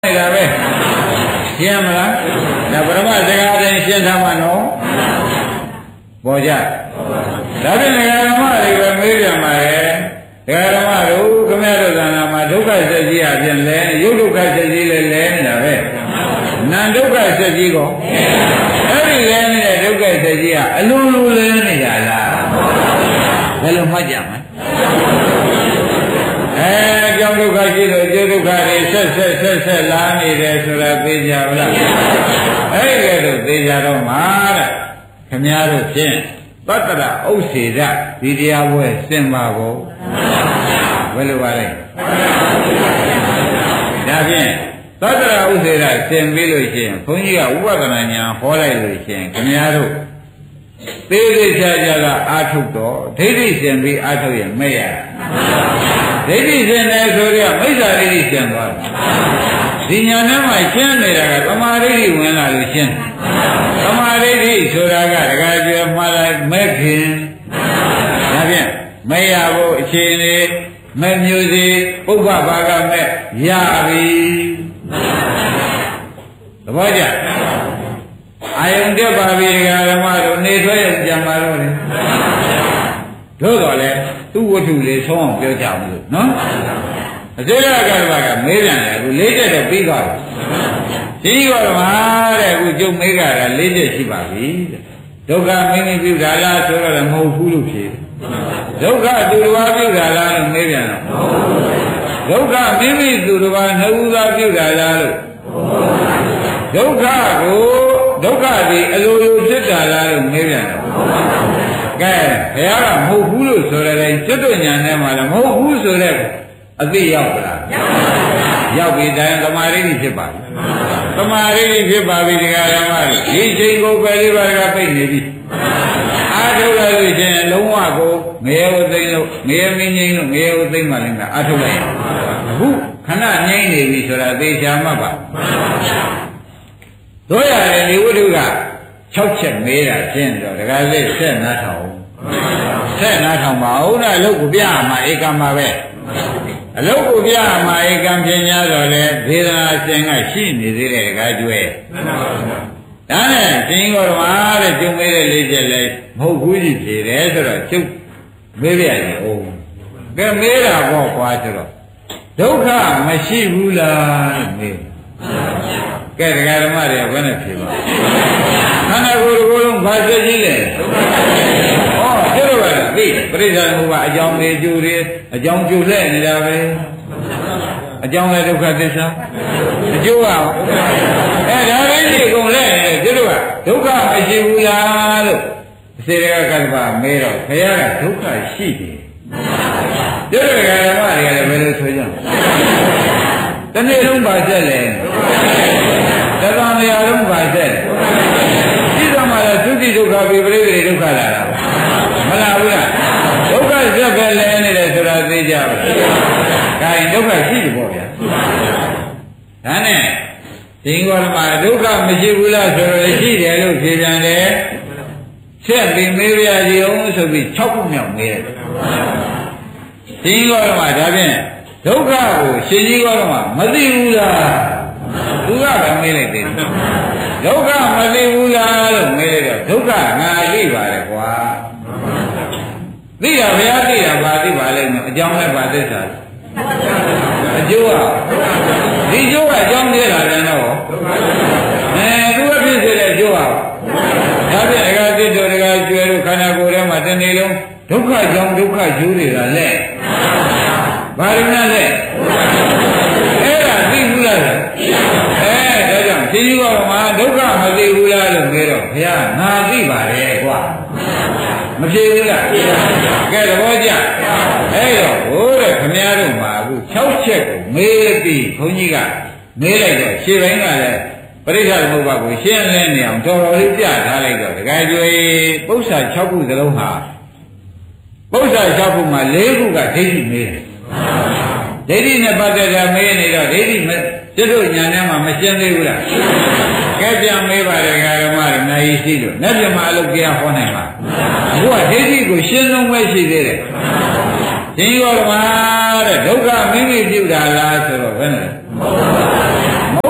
နေတာပဲရှင်းမလားဒါပရမစကားတိုင်းရှင်းထားမှာနော်ပေါ်ကြဒါဖြင့်ဒကာဓမ္မတွေပဲမေးပြန်ပါရဲ့ဒကာဓမ္မတို့ခမရတို့သာနာမှာဒုက္ခဆက်ကြီးအပြင်လဲရုပ်ဒုက္ခဆက်ကြီးလဲလဲနေတာပဲနာဒုက္ခဆက်ကြီးကောအဲ့ဒီလဲနေတဲ့ဒုက္ခဆက်ကြီးကအလိုလိုလဲနေတာလားဘယ်လိုမှတ်ကြမလဲကြောင့်ဒုက္ခရှိလို့အကျိုးဒုက္ခတွေဆက်လာနေတယ်ဆိုတာသိကြပါလားအဲ့ဒီလိုသိကြတော့မှာတဲ့ခင်ဗျားတို့ဖြင့်သတ္တရဥစ္စေဒဒီတရားပွဲစင်ပါကိုဘယ်လိုပါလဲဒါဖြင့်သတ္တရဥစ္စေဒစင်ပြီးလို့ရှိရင်ဘုန်းကြီးကဥပဒနာညာဟောလိုက်လို့ရှိရင်ခင်ဗျားတို့သေးသေးချာချာကအာထုတ်တော့ဒိဋ္ဌိစင်ပြီးအာထုတ်ရင်မဲ့ရဒိဋ္ဌိစင်တယ်ဆိုတော့မိစ္ဆာဒိဋ္ဌိစင်သွားတယ်ဒီညာထဲမှာရှင်းနေတာကသမာဓိဝင်လာလို့ရှင်းသမာဓိဆိုတာကတခါကျွဲမှားလိုက်မဲ့ခင်ဒါဖြင့်မရဖို့အခြေအနေမဲ့မျိုးစီပုဗ္ဗဘာကမဲ့ရပြီသဘောကျအာယုန်တက်ပါပြီဒကာဓမ္မတို့နေဆွဲရကြမှာတော့လေတို့တော့လေသူ့ဝတ္ထုလေးဆုံးအောင်ပြောကြအောင်လို့နော်အစေရကတ္တဗကမေးပြန်တယ်အခု၄ချက်တော့ပြီးသွားပြီဒီကောမှာတဲ့အခုကျုပ်မေးကြတာ၄ချက်ရှိပါပြီတဲ့ဒုက္ခမင်းပြုတာလားဆိုတော့မဟုတ်ဘူးလို့ဖြေဒုက္ခသူတော်ဘာပြုတာလားလို့မေးပြန်တော့ဒုက္ခမင်းသူတော်ဘာနှုတ်သာပြုတာလားလို့ဒုက္ခကိုဒုက္ခဒီအလိုလိုဖြစ်တာလားလို့မေးပြန်တော့ကဲဘုရားကမဟုတ်ဘူးလို့ဆိုတဲ့ကျွတ်တို့ညာနဲ့မှလည်းမဟုတ်ဘူးဆိုတဲ့အသိရောက်လားရောက်ပြီတိုင်းသမာဓိဖြစ်ပါပြီသမာဓိဖြစ်ပါပြီတရားဓမ္မတွေဒီချိန်ကိုပဲလေးပါးကပြိတ်နေပြီအာထုတ်လိုက်လို့ရှင်လုံးဝကိုငရေဝသိမ့်လို့ငရေမင်းငိမ့်လို့ငရေဝသိမ့်မှလည်းအာထုတ်လိုက်အခုခဏငိမ့်နေပြီဆိုတာသေချာမှတ်ပါတို့ရတယ်ဒီဝိတုက6ချက်မေးတာရှင်းတော့ဒကာလေးဆက်နားထောင်ဆက်နားထောင်ပါဦးလားအလုပ်ကိုပြမှာဧကမှာပဲအလုတ်ကိုပြမှာဧကံပညာတော်လဲဒေသနာရှင်ကရှိနေသေးတဲ့ဒကာကျွဲဒါနဲ့ရှင်ကောဓမာတဲ့ကျုံမေးတဲ့၄ချက်လဲမဟုတ်ဘူးကြီးဖြေတယ်ဆိုတော့ကျုပ်မေးပြရတယ်။အိုးကဲမေးတာပေါ့ကွာဆိုတော့ဒုက္ခမရှိဘူးလားလို့မေး။ကဲဒကာဓမ္မတွေကဘယ်နဲ့ဖြေပါ့။ခန္ဓာကိုယ်ကိုယ်လုံးဘာသက်ကြီးလဲ။ဟောကျတော့ကသိပရိစ္ဆာမှုကအကြောင်းတွေကျိုးတွေအကြောင်းကျိုးလဲနေတာပဲအကြောင်းလဲဒုက္ခသစ္စာအကျိုးကဒါလေးကြီးကုန်လဲနေတယ်ကျတော့ဒုက္ခမရှိဘူးလားလို့အစေရကကတ္တဗမဲတော့ခရကဒုက္ခရှိတယ်ကျတော့ဓမ္မတွေကလည်းဘယ်လိုဆိုကြတနေ့လုံးပါဆက်လဲတသံတရားလုံးပါဆက်ဒီကမှလည်းသုတိဒုက္ခပိပရိသေဒုက္ခလာတာမလားဘူးလားဒုက္ခဆက်ပဲလဲနေတယ်ဆိုတာသိကြပါဘူး။ဒါရင်ဒုက္ခရှိတယ်ပေါ့ဗျာ။ဒါနဲ့ဒီကောဓမာဒုက္ခမရှိဘူးလားဆိုတော့ရှိတယ်လို့ဖြေပြန်တယ်။ဆက်ပြီးမေးပြကြည့်အောင်ဆိုပြီး6ခုမြောက်မေးတယ်။ဒီကောဓမာဒါဖြင့်ဒုက္ခကိုရှင်ကြီးကောဓမာမသိဘူးလား။သူကပဲမေးလိုက်တယ်။ဒုက္ခမသိဘူးလားလို့မေးလိုက်တော့ဒုက္ခငါသိပါတယ်ကွာ။သိတာဘုရားသိတာဘာသိပါလဲအကြောင်းနဲ့ဘာသစ္စာအကျိုးကဒီကျိုးကအကြောင်းသေးတာလည်းတော့သူကဖြစ်စေတဲ့အကျိုးကဒါဖြင့်ဒကာတိတို့ဒကာကျွဲတို့ခန္ဓာကိုယ်ထဲမှာတနေ့လုံးဒုက္ခကြောင့်ဒုက္ခကျိုးတွေကလက်ဘာရင်းလဲအဲ့ဒါသိဘူးလားဒါကြောင့်ရှင်ကြီးကမှဒုက္ခမသိဘူးလားလို့ပြောတော့ဘုရားငါသိပါတယ်ကွာမဖြစ်ဘူးလားကဲသဘောကျအဲ့တော့ဟိုတဲ့ခမည်းတော်မှာအခု6ချက်ကိုမေးပြီးဘုန်းကြီးကမေးလိုက်တော့ရှေ့ပိုင်းကလည်းပရိစ္ဆာသမုပ္ပါကိုရှင်းလင်းနေအောင်တော်တော်လေးပြထားလိုက်တော့တကယ်ကြွေပု္ပ္ပာ6ခုစလုံးဟာပု္ပ္ပာ6ခုမှာ4ခုကဒိဋ္ဌိမေးတယ်ဒိဋ္ဌိနဲ့ပတ်သက်တာမေးနေတော့ဒိဋ္ဌိကျွတ်တို့ညာထဲမှာမရှင်းသေးဘူးလားကဲပြန်မေးပါတယ်ဓမ္မတွေနိုင်ရှိလို့လက်ပြမအလုပ်တရားဟောနိုင်ပါအခုကဒိဋ္ဌိကိုရှင်းဆုံးပဲရှိသေးတယ်ဒီရောဓမ္မတဲ့ဒုက္ခမိမိပြုတာလားဆိုတော့ဘယ်နဲ့မ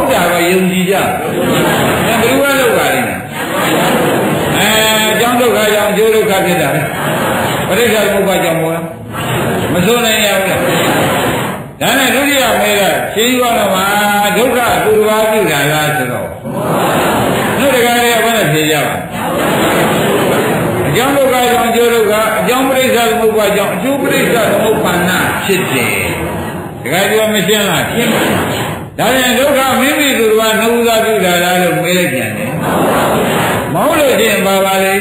ယုံကြည်ကြဘယ်လိုကလောက်ပါလိမ့်မယ်အကြောင်းဒုက္ခကြောင့်အကျိုးဒုက္ခဖြစ်တာပဲပရိစ္ဆေသမုပ္ပါကြောင့်မို့လားမဆိုနိုင်ရဘူးလားဒါနဲ့ဒုတိယမဲကရှင်းသွားတော့မှဒုက္ခသူတစ်ပါးပြုတာလားဆိုတော့တို့တကားတွေကဘယ်နဲ့ဖြေကြပါအကြောင်းဒုက္ခကြောင့်အကျိုးဒုက္ခအကြောင်းပရိစ္ဆေသမုပ္ပါကြောင့်အကျိုးပရိစ္ဆေသမုပ္ပါဏဖြစ်တယ်တကားပြောမရှင်းလားရှင်းပါဒါပြန်ဒုက္ခမိမိသူတစ်ပါးနှုတ်သားပြုတာလားလို့မေးလိုက်ပြန်တယ်မဟုတ်လို့ရှင်းပါပါလေ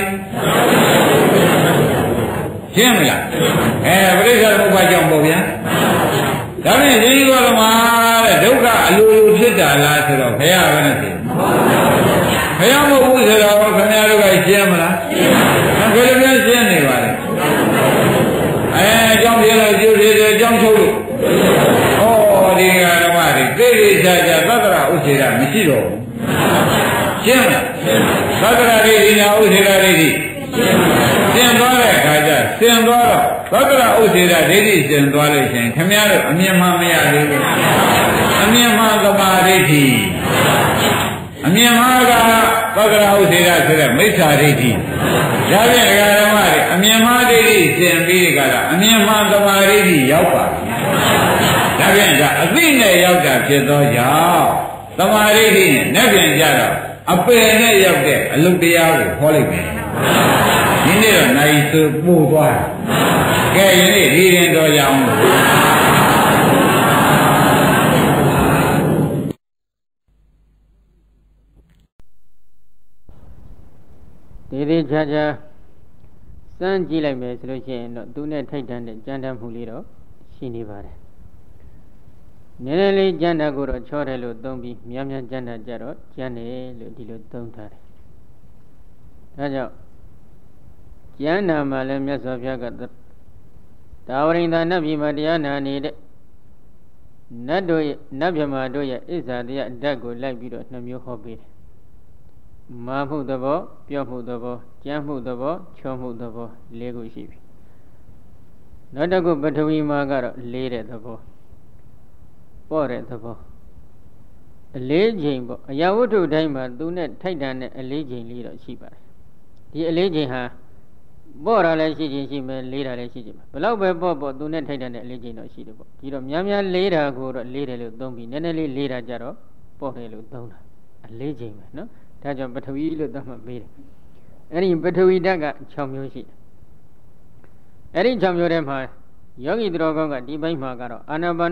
ရှင်းမလားပရိစ္ဆေသမုပ္ပါကြောင့်ပေါ့ဗျာဒါဖြင့်ဒီကောဓမာတဲ့ဒုက္ခအလိုလိုဖြစ်တာလားဆိုတော့ဘုရားကလည်းဖြစ်ဘုရားမဟုတ်ဘူးဆိုတော့ခင်ဗျားတို့ကရှင်းမလားဘယ်လိုများရှင်းနေပါလဲအကြောင်းပြလို့ကျိုးဖြစ်တယ်အကြောင်းချုပ်လို့ဩဒီကဓမ္မတွေသိသိချာချာသတ္တရဥစ္စေရမရှိတော့ဘူးရှင်းမလားသတ္တရဒိဋ္ဌိနာဥစ္စေရဒိဋ္ဌိရှင်းသွားတဲ့အခါကျရှင်းသွားတော့သတ္တရဥစ္စေရဒိဋ္ဌိရှင်းသွားလို့ရှင်ခင်ဗျားတို့အမြင်မှမရသေးဘူးအမြင်မှသမာဓိဋ္ဌိအမြင်မှကသတ္တရဥစ္စေရဆိုတဲ့မိစ္ဆာဒိဋ္ဌိဒါဖြင့်ဓမ္မတွေအမြင်မှဒိဋ္ဌိရှင်းပြီးကြတာအမြင်မှသမာဓိဋ္ဌိရောက်ပါဒါဖြင့်ကအသိနဲ့ရောက်တာဖြစ်သောကြောင့်သမာဓိဋ္ဌိနဲ့နဲ့ပြန်ကြတော့အပယ်နဲ့ရောက်တဲ့အလုတရားကိုခေါ်လိုက်မယ်ဒီနေ့တော့နိုင်ဆိုပို့သွားတယ်ကဲယနေ့ဒီရင်တော်ရအောင်ဒီချာချာစမ်းကြည့်လိုက်မယ်ဆိုလို့ရှိရင်တော့သူနဲ့ထိုက်တန်တဲ့ကြမ်းတမ်းမှုလေးတော့ရှိနေပါတယ်နည်းနည်းလေးကြမ်းတာကိုတော့ချောတယ်လို့သုံးပြီးများများကြမ်းတာကြတော့ကြမ်းတယ်လို့ဒီလိုသုံးထားတယ်ဒါကြောင့်ကျမ်းနာမှာလည်းမြတ်စွာဘုရားကတာဝရိန္ဒနတ်ပြည်မှာတရားနာနေတဲ့နတ်တို့ရဲ့နတ်မြမာတို့ရဲ့ဣဇာတရားဓာတ်ကိုလိုက်ပြီးတော့နှမျိုးဟောပေးတယ်မာမှုသဘောပြောမှုသဘောကြမ်းမှုသဘောချောမှုသဘော၄ခုရှိပြီနောက်တစ်ခုပထဝီမှာကတော့လေးတဲ့သဘောပေါ့တဲ့သဘောအလေးချိန်ပေါ့အရာဝတ္ထုတိုင်းမှာသူနဲ့ထိုက်တန်တဲ့အလေးချိန်လေးတော့ရှိပါတယ်ဒီအလေးချိန်ဟာပေါ့တာလည်းရှိခြင်းရှိမယ်လေးတာလည်းရှိခြင်းဘလောက်ပဲပေါ့သူနဲ့ထိုက်တန်တဲ့အလေးချိန်တော့ရှိတယ်ပေါ့ဒီတော့များများလေးတာကိုတော့လေးတယ်လို့သုံးပြီးနည်းနည်းလေးလေးတာကြတော့ပေါ့တယ်လို့သုံးတာအလေးချိန်ပဲနော်ဒါကြောင့်ပထဝီလို့သတ်မှတ်ပေးတယ်အဲ့ဒီပထဝီဓာတ်က6မျိုးရှိတယ်အဲ့ဒီ6မျိုးထဲမှာယောဂီသူတော်ကောင်းကဒီဘက်မှာကတော့အာနာပါ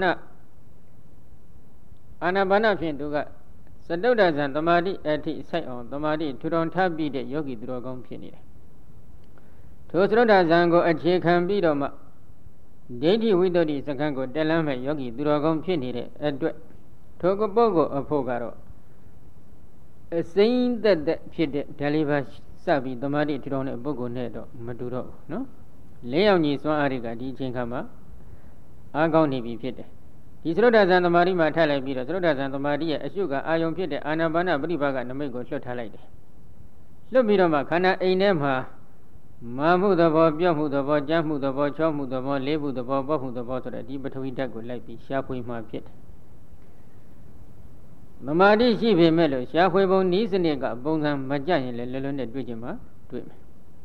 နဖြင့်သူကစတုဒ္ဒဇံသမာဓိအထိစိုက်အောင်သမာဓိထူထောင်ထားပြီးတဲ့ယောဂီသူတော်ကောင်းဖြစ်နေတယ်ထိုစတုဒ္ဒဇံကိုအခြေခံပြီးတော့မှဒိဋ္ဌိဝိတ္တိစကံကိုတက်လမ်းမဲ့ယောဂီသူတော်ကောင်းဖြစ်နေတဲ့အတွက်ထိုကပုဂ္ဂိုလ်အဖို့ကတော့အစိမ့်သက်ဖြစ်တဲ့ဓာလေးပါစပြီးသမာဓိထူထောင်တဲ့ပုဂ္ဂိုလ်နဲ့တော့မတူတော့ဘူးနော်၄ယောက်ညီစွမ်းအားတွေကဒီအချိန်ခါမှာအားကောင်းနေပြီဖြစ်တယ်ဒီသရုဒ္ဓဇံသမာဓိမှာထပ်လိုက်ပြီးတော့သရုဒ္ဓဇံသမာဓိရဲ့အရှုကအာယုံဖြစ်တဲ့အာနာပါနပရိပါကနမိတ်ကိုလွတ်ထားလိုက်တယ်လွတ်ပြီးတော့မှခန္ဓာအိမ်ထဲမှာမာမှုသဘောပြောမှုသဘောကြမ်းမှုသဘောချောမှုသဘောလေးမှုသဘောပေါ့မှုသဘောဆိုတဲ့ဒီပထဝီဓာတ်ကိုလိုက်ပြီးရှားဖွေမှဖြစ်တယ်သမာဓိရှိပေမဲ့လို့ရှားဖွေပုံနည်းစနစ်ကပုံစံမကြရင်လည်းလွယ်လွယ်နဲ့တွေ့ကြမှာတွေ့မယ်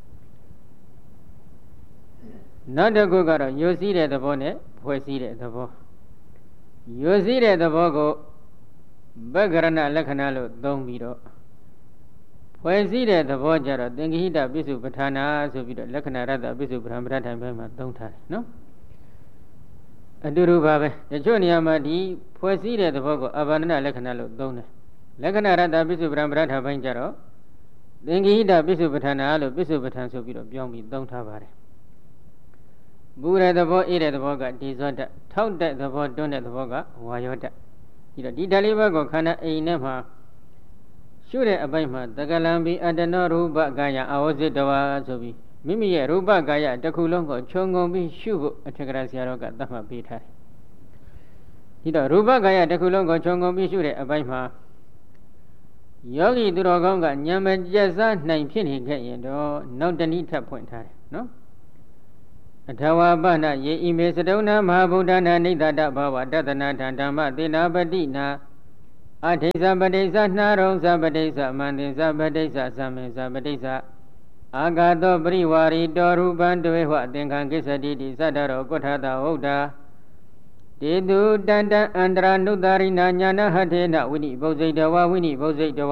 နောက်တစ်ခုကတော့ယိုစီးတဲ့သဘောနဲ့ဖွဲ့စည်းတဲ့သဘောယိုစီးတဲ့သဘောကိုဗက္ကရဏလက္ခဏာလို့သုံးပြီးတော့ဖွဲ့စည်းတဲ့သဘောကြတော့သင်္ကိဟိတပိစုပဋ္ဌာနာဆိုပြီးတော့လက္ခဏာရတ္တပိစုပဋ္ဌာန်ပဋ္ဌာန်ဘက်မှာသုံးထားတယ်နော်အတူတူပါပဲတချို့နေရာမှာဒီဖွဲ့စည်းတဲ့သဘောကိုအာဘာဒနာလက္ခဏာလို့သုံးတယ်လက္ခဏာရတ္တပိစုပဋ္ဌာန်ပဋ္ဌာန်ဘက်ကြတော့သင်္ကိဟိတပိစုပဋ္ဌာနာလို့ပိစုပဋ္ဌာန်ဆိုပြီးတော့ပြောင်းပြီးသုံးထားပါတယ်ဘူရတဲ့သဘောအေးတဲ့သဘောကဒီဇောဓာတ်ထောက်တဲ့သဘောတွန်းတဲ့သဘောကဝါယောဓာတ်ဒီတော့ဒီဓာတ်လေးပါးကိုခန္ဓာအိမ်နဲ့မှာရှုတဲ့အပိုင်းမှာတကလံဘိအတ္တနောရူပကာယအဝဇ္ဇတဝါဆိုပြီးမိမိရဲ့ရူပကာယတစ်ခုလုံးကိုခြုံငုံပြီးရှုဖို့အထက်ကရာဆရာတော်ကသတ်မှတ်ပေးထားတယ်ဒီတော့ရူပကာယတစ်ခုလုံးကိုခြုံငုံပြီးရှုတဲ့အပိုင်းမှာယောဂီသူတော်ကောင်းကဉာဏ်မကျက်စားနိုင်ဖြစ်နေခဲ့ရင်တော့နောက်တနည်းထပ်ဖွင့်ထားတယ်နော်အထဝပနယေဣမေစတုဏမဟာဗုဒ္ဓနာနိဒတဘဝတတနာဓမ္မသေနာပတိနာအထိစ္စပတိစ္စနှာရုံသပတိစ္စမန္တိစ္စပတိစ္စသမင်္စပတိစ္စအာဂါတောပရိဝါရီတောရူပံတဝေဟအသင်္ခံကိစ္စတိတိသတ္တရောကုဋ္ဌတဝုဒ္ဓတေတုတန္တအန္တရာနုတ္တရိနာညာနဟထေနဝိနိဘုဇိတဝဝိနိဘုဇိတဝ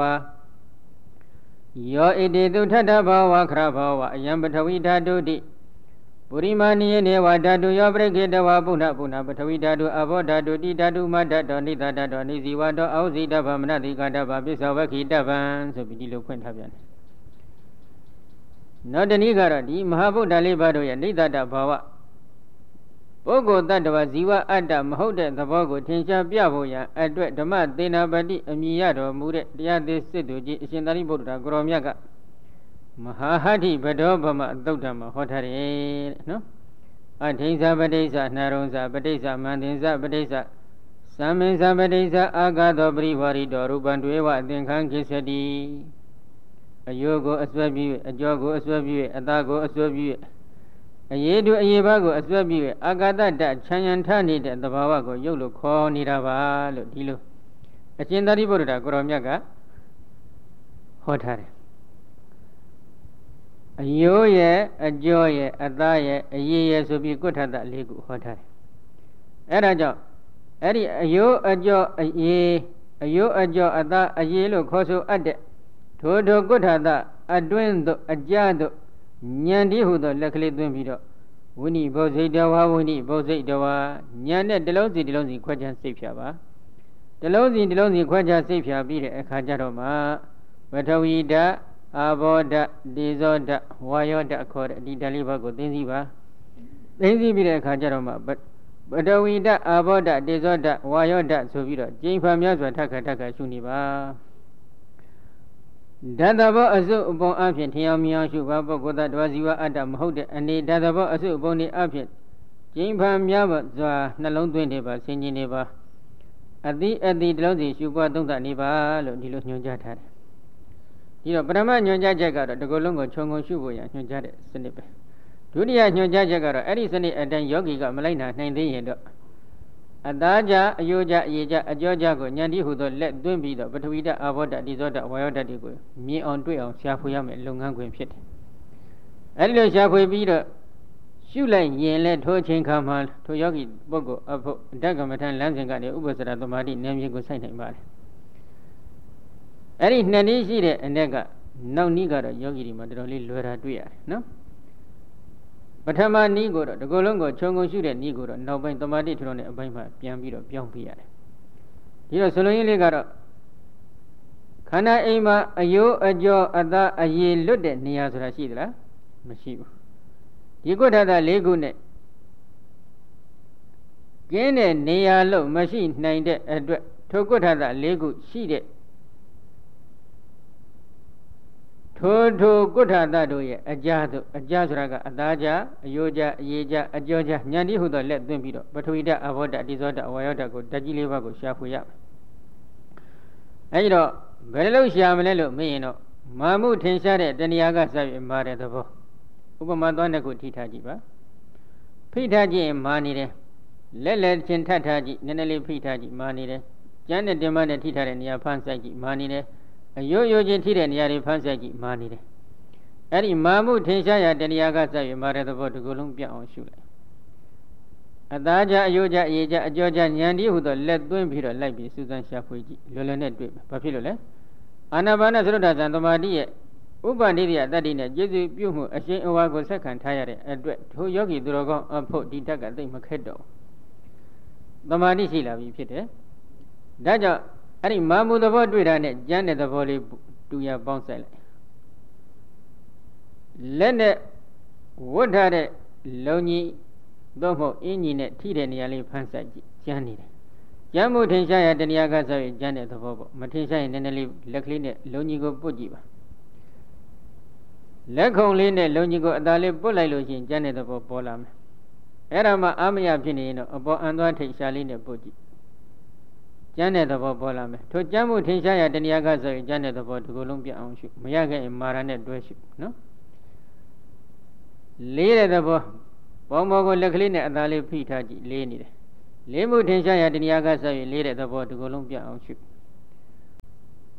ယောဣတိတုထထဘောဝခရဘောဝအယံပထဝီဓာတုတိပုရိမာနိယေနေဝဓာတုယောပရိခေတဝပုဏ္ဏပုဏ္ဏပထဝီဓာတုအဘောဓာတုတိဓာတုမတ္တတောနိသတ္တတောနိဇီဝတောအောဇိတဗမနတိကတဗပစ္ဆဝခိတဗံဆိုပြီးဒီလိုဖွင့်ထားပြန်တယ်နောက်တနည်းကတော့ဒီမဟာဗုဒ္ဓလေးပါးတို့ရဲ့နိသတ္တဘာဝပုဂ္ဂိုလ်တ attva ဇီဝအတ္တမဟုတ်တဲ့သဘောကိုထင်ရှားပြဖို့ရန်အတွက်ဓမ္မသေနာပတိအမည်ရတော်မူတဲ့တရားသေးစစ်သူကြီးအရှင်သာရိပုတ္တရာကိုရောမြတ်ကမဟာဟဋ္ဌိဘဒောဗမအသုတ်တမှာဟောထားတယ်တဲ့နော်အထိဉ္စပတိစ္စနှရုံစပတိစ္စမန္တင်စပတိစ္စသမင်္စပတိစ္စအာဂါသောပရိဝါရီတော်ရူပံတွေဝအသင်္ခံကိစ္စတိအယုကိုအစွဲပြုအကျော်ကိုအစွဲပြုအသားကိုအစွဲပြုအရေးတို့အရေးပါကိုအစွဲပြုအာဂါတတချမ်းရန်ထနေတဲ့သဘာဝကိုရုပ်လို့ခေါ်နေတာပါလို့ဒီလိုအရှင်သာရိပုတ္တရာကိုရောမြတ်ကဟောထားတယ်အယိုးရဲ့အကျော်ရဲ့အသားရဲ့အရေးရဲ့ဆိုပြီးကုဋ္ဌတ၄ခုဟောထားတယ်အဲဒါကြောင့်အဲ့ဒီအယိုးအကျော်အရေးအယိုးအကျော်အသားအရေးလို့ခေါ်ဆိုအပ်တဲ့ထိုကုဋ္ဌတအတွင်းသို့အကြသို့ဉာဏ်တည်းဟုသောလက်ကလေးသွင်းပြီးတော့ဝိနိဘောဇိတဝါဝိနိဘောဇိတဝါဉာဏ်နဲ့တလုံးစီခွဲခြားစိတ်ဖြာပါတလုံးစီခွဲခြားစိတ်ဖြာပြီးတဲ့အခါကျတော့မှပထဝီဓာတ်အာဘောဓာတ်ဒေဇောဓာတ်ဝါယောဓာတ်ခေါ်တဲ့ဒီဓာတ်လေးပါးကိုသိသိပါသိသိပြီးတဲ့အခါကျတော့မှပထဝီဓာတ်အာဘောဓာတ်ဒေဇောဓာတ်ဝါယောဓာတ်ဆိုပြီးတော့ကျိန်ဖန်များစွာထက်ခါရှုနေပါဓာတဘောအစုအပုံအဖြစ်ထင်အောင်မြင်အောင်ရှုပါပုဂ္ဂိုလ်တ attva ဇီဝအတ္တမဟုတ်တဲ့အနေဓာတဘောအစုအပုံဒီအဖြစ်ကျိန်ဖန်များစွာနှလုံးသွင်းနေပါဆင်ခြင်နေပါအတိတလုံးစီရှုပွားသုံးသနေပါလို့ဒီလိုညွှန်ကြားထားတယ်ဒီတော့ပထမညွှန်ကြားချက်ကတော့ဒီကုလုံးကိုခြုံငုံရှုဖို့ရညွှန်ကြားတဲ့စနစ်ပဲဒုတိယညွှန်ကြားချက်ကတော့အဲ့ဒီစနစ်အတိုင်းယောဂီကမလိုက်နိုင်သေးရင်တော့အသားကြအယိုးကြအရေးကြအကျော်ကြကိုဉာဏ်တည်းဟုသောလက်သွင်းပြီးတော့ပထဝီဓာတ်အာဘောဓာတ်ဒီဇောဓာတ်ဝါယောဓာတ်တွေကိုမြင်အောင်တွေ့အောင်ရှာဖွေရမယ်လုပ်ငန်းခွင်ဖြစ်တယ်အဲဒီလိုရှာဖွေပြီးတော့ရှုလိုက်ရင်လဲထိုအချိန်ခါမှာထိုယောဂီပုဂ္ဂိုလ်အဖို့ဓာတ်ကမ္မထလမ်းစဉ်ကနေဥပ္ပစရသမာဓိဉာဏ်မြင်ကိုစိုက်နိုင်ပါတယ်အဲဒီနှစ်နည်းရှိတဲ့အ ਨੇ ကနောက်နည်းကတော့ယောဂီတွေမှာတော်တော်လေးလွယ်တာတွေ့ရတယ်နော်ပထမနည်းကိုတော့ဒီကုလုံးကိုခြုံငုံရှုတဲ့နည်းကိုတော့နောက်ပိုင်းသမာဓိထူထောင်တဲ့အပိုင်းမှာပြန်ပြီးတော့ပြောင်းပြရတယ်ဒီတော့ဆိုလိုရင်းလေးကတော့ခန္ဓာအိမ်မှာအယိုးအကျော်အသားအရည်လွတ်တဲ့နေရာဆိုတာရှိသလားမရှိဘူးဒီကုဋ္ဌတ၄ခုနဲ့ကျင်းတဲ့နေရာလို့မရှိနိုင်တဲ့အတွက်ထိုကုဋ္ဌတ၄ခုရှိတဲ့ထိုကုဋ္ဌတတို့ရဲ့အကြာဆိုတာကအသားကြအယိုးကြအရေးကြအကျော်ကြဉာဏ်တည်းဟုသောလက်သွင်းပြီးတော့ပထဝီဓာတ်အာဘောဓာတ်ဒီဇောဓာတ်ဝါယောဓာတ်ကိုဓာတ်ကြီးလေးပါးကိုရှာဖွေရမယ်အဲဒီတော့ဘယ်လိုရှာမလဲလို့မေးရင်တော့မာမှုထင်ရှားတဲ့တဏှာကစပြီးမာတဲ့သဘောဥပမာသွားတဲ့ခုထိထားကြည့်ပါဖိထားကြည့်ရင်မာနေတယ်လက်ချင်းထပ်ထားကြည့်နည်းနည်းလေးဖိထားကြည့်မာနေတယ်ကျန်းတဲ့တင်မနဲ့ထိထားတဲ့နေရာဖမ်းဆိုင်ကြည့်မာနေတယ်အယိုးချင်းထိတဲ့နေရာတွေဖမ်းဆိုင်ကြည့်မာနေတယ်အဲ့ဒီမာမှုထင်ရှားရာတဏှာကစပြီးမာတဲ့သဘောဒီကုလုံးပြအောင်ရှုလိုက်အသားကြအယိုးကြအရေးကြအကျော်ကြဉာဏ်တည်းဟုသောလက်သွင်းပြီးတော့လိုက်ပြီးစူးစမ်းရှာဖွေကြည့်လွယ်နဲ့တွေ့မယ်ဘာဖြစ်လို့လဲအာနာပါနသရုဒ္ဓဇံသမာဓိရဲ့ဥပ္ပန္နိရိယတတ္တိနဲ့ကျေစုပြုမှုအရှင်အဝါကိုဆက်ခံထားရတဲ့အတွက်ထိုယောဂီသူတော်ကောင်းအဖို့ဒီတက်ကသိမခက်တော့သမာဓိရှိလာပြီဖြစ်တယ်ဒါကြောင့်အဲ့ဒီမာမှုသဘောတွေ့တာနဲ့ကျမ်းတဲ့သဘောလေးတူရပေါင်းဆိုင်လိုက်လက်နဲ့ဝတ်ထားတဲ့လုံကြီးသို့မဟုတ်အင်းကြီးနဲ့ထိတဲ့နေရာလေးဖမ်းဆိုင်ကြည့်ကျမ်းနေတယ်ကျမ်းမှုထင်ရှားရတဏှာကဆိုရင်ကျမ်းတဲ့သဘောပေါ့မထင်ရှားရင်နည်းနည်းလေးလက်ကလေးနဲ့လုံကြီးကိုပုတ်ကြည့်ပါလက်ခုံလေးနဲ့လုံကြီးကိုအသာလေးပုတ်လိုက်လို့ရှိရင်ကျမ်းတဲ့သဘောပေါ်လာမယ်အဲ့ဒါမှအာမယဖြစ်နေရင်တော့အပေါ်အန်သွားထိတ်ရှားလေးနဲ့ပုတ်ကြည့်ကျမ်းတဲ့သဘောပေါ်လာမယ်ထိုကျမ်းမှုထင်ရှားရတဏှာကဆိုရင်ကျမ်းတဲ့သဘောဒီကုလုံးပြအောင်ရှုမရခဲ့ရင်မာရနဲ့တွဲရှုနော်လေးတဲ့သဘောပေါင်းပေါ်ကိုလက်ကလေးနဲ့အသာလေးဖိထားကြည့်လေးနေတယ်လေးမှုထင်ရှားရတဏှာကဆိုရင်လေးတဲ့သဘောဒီကုလုံးပြအောင်ရှု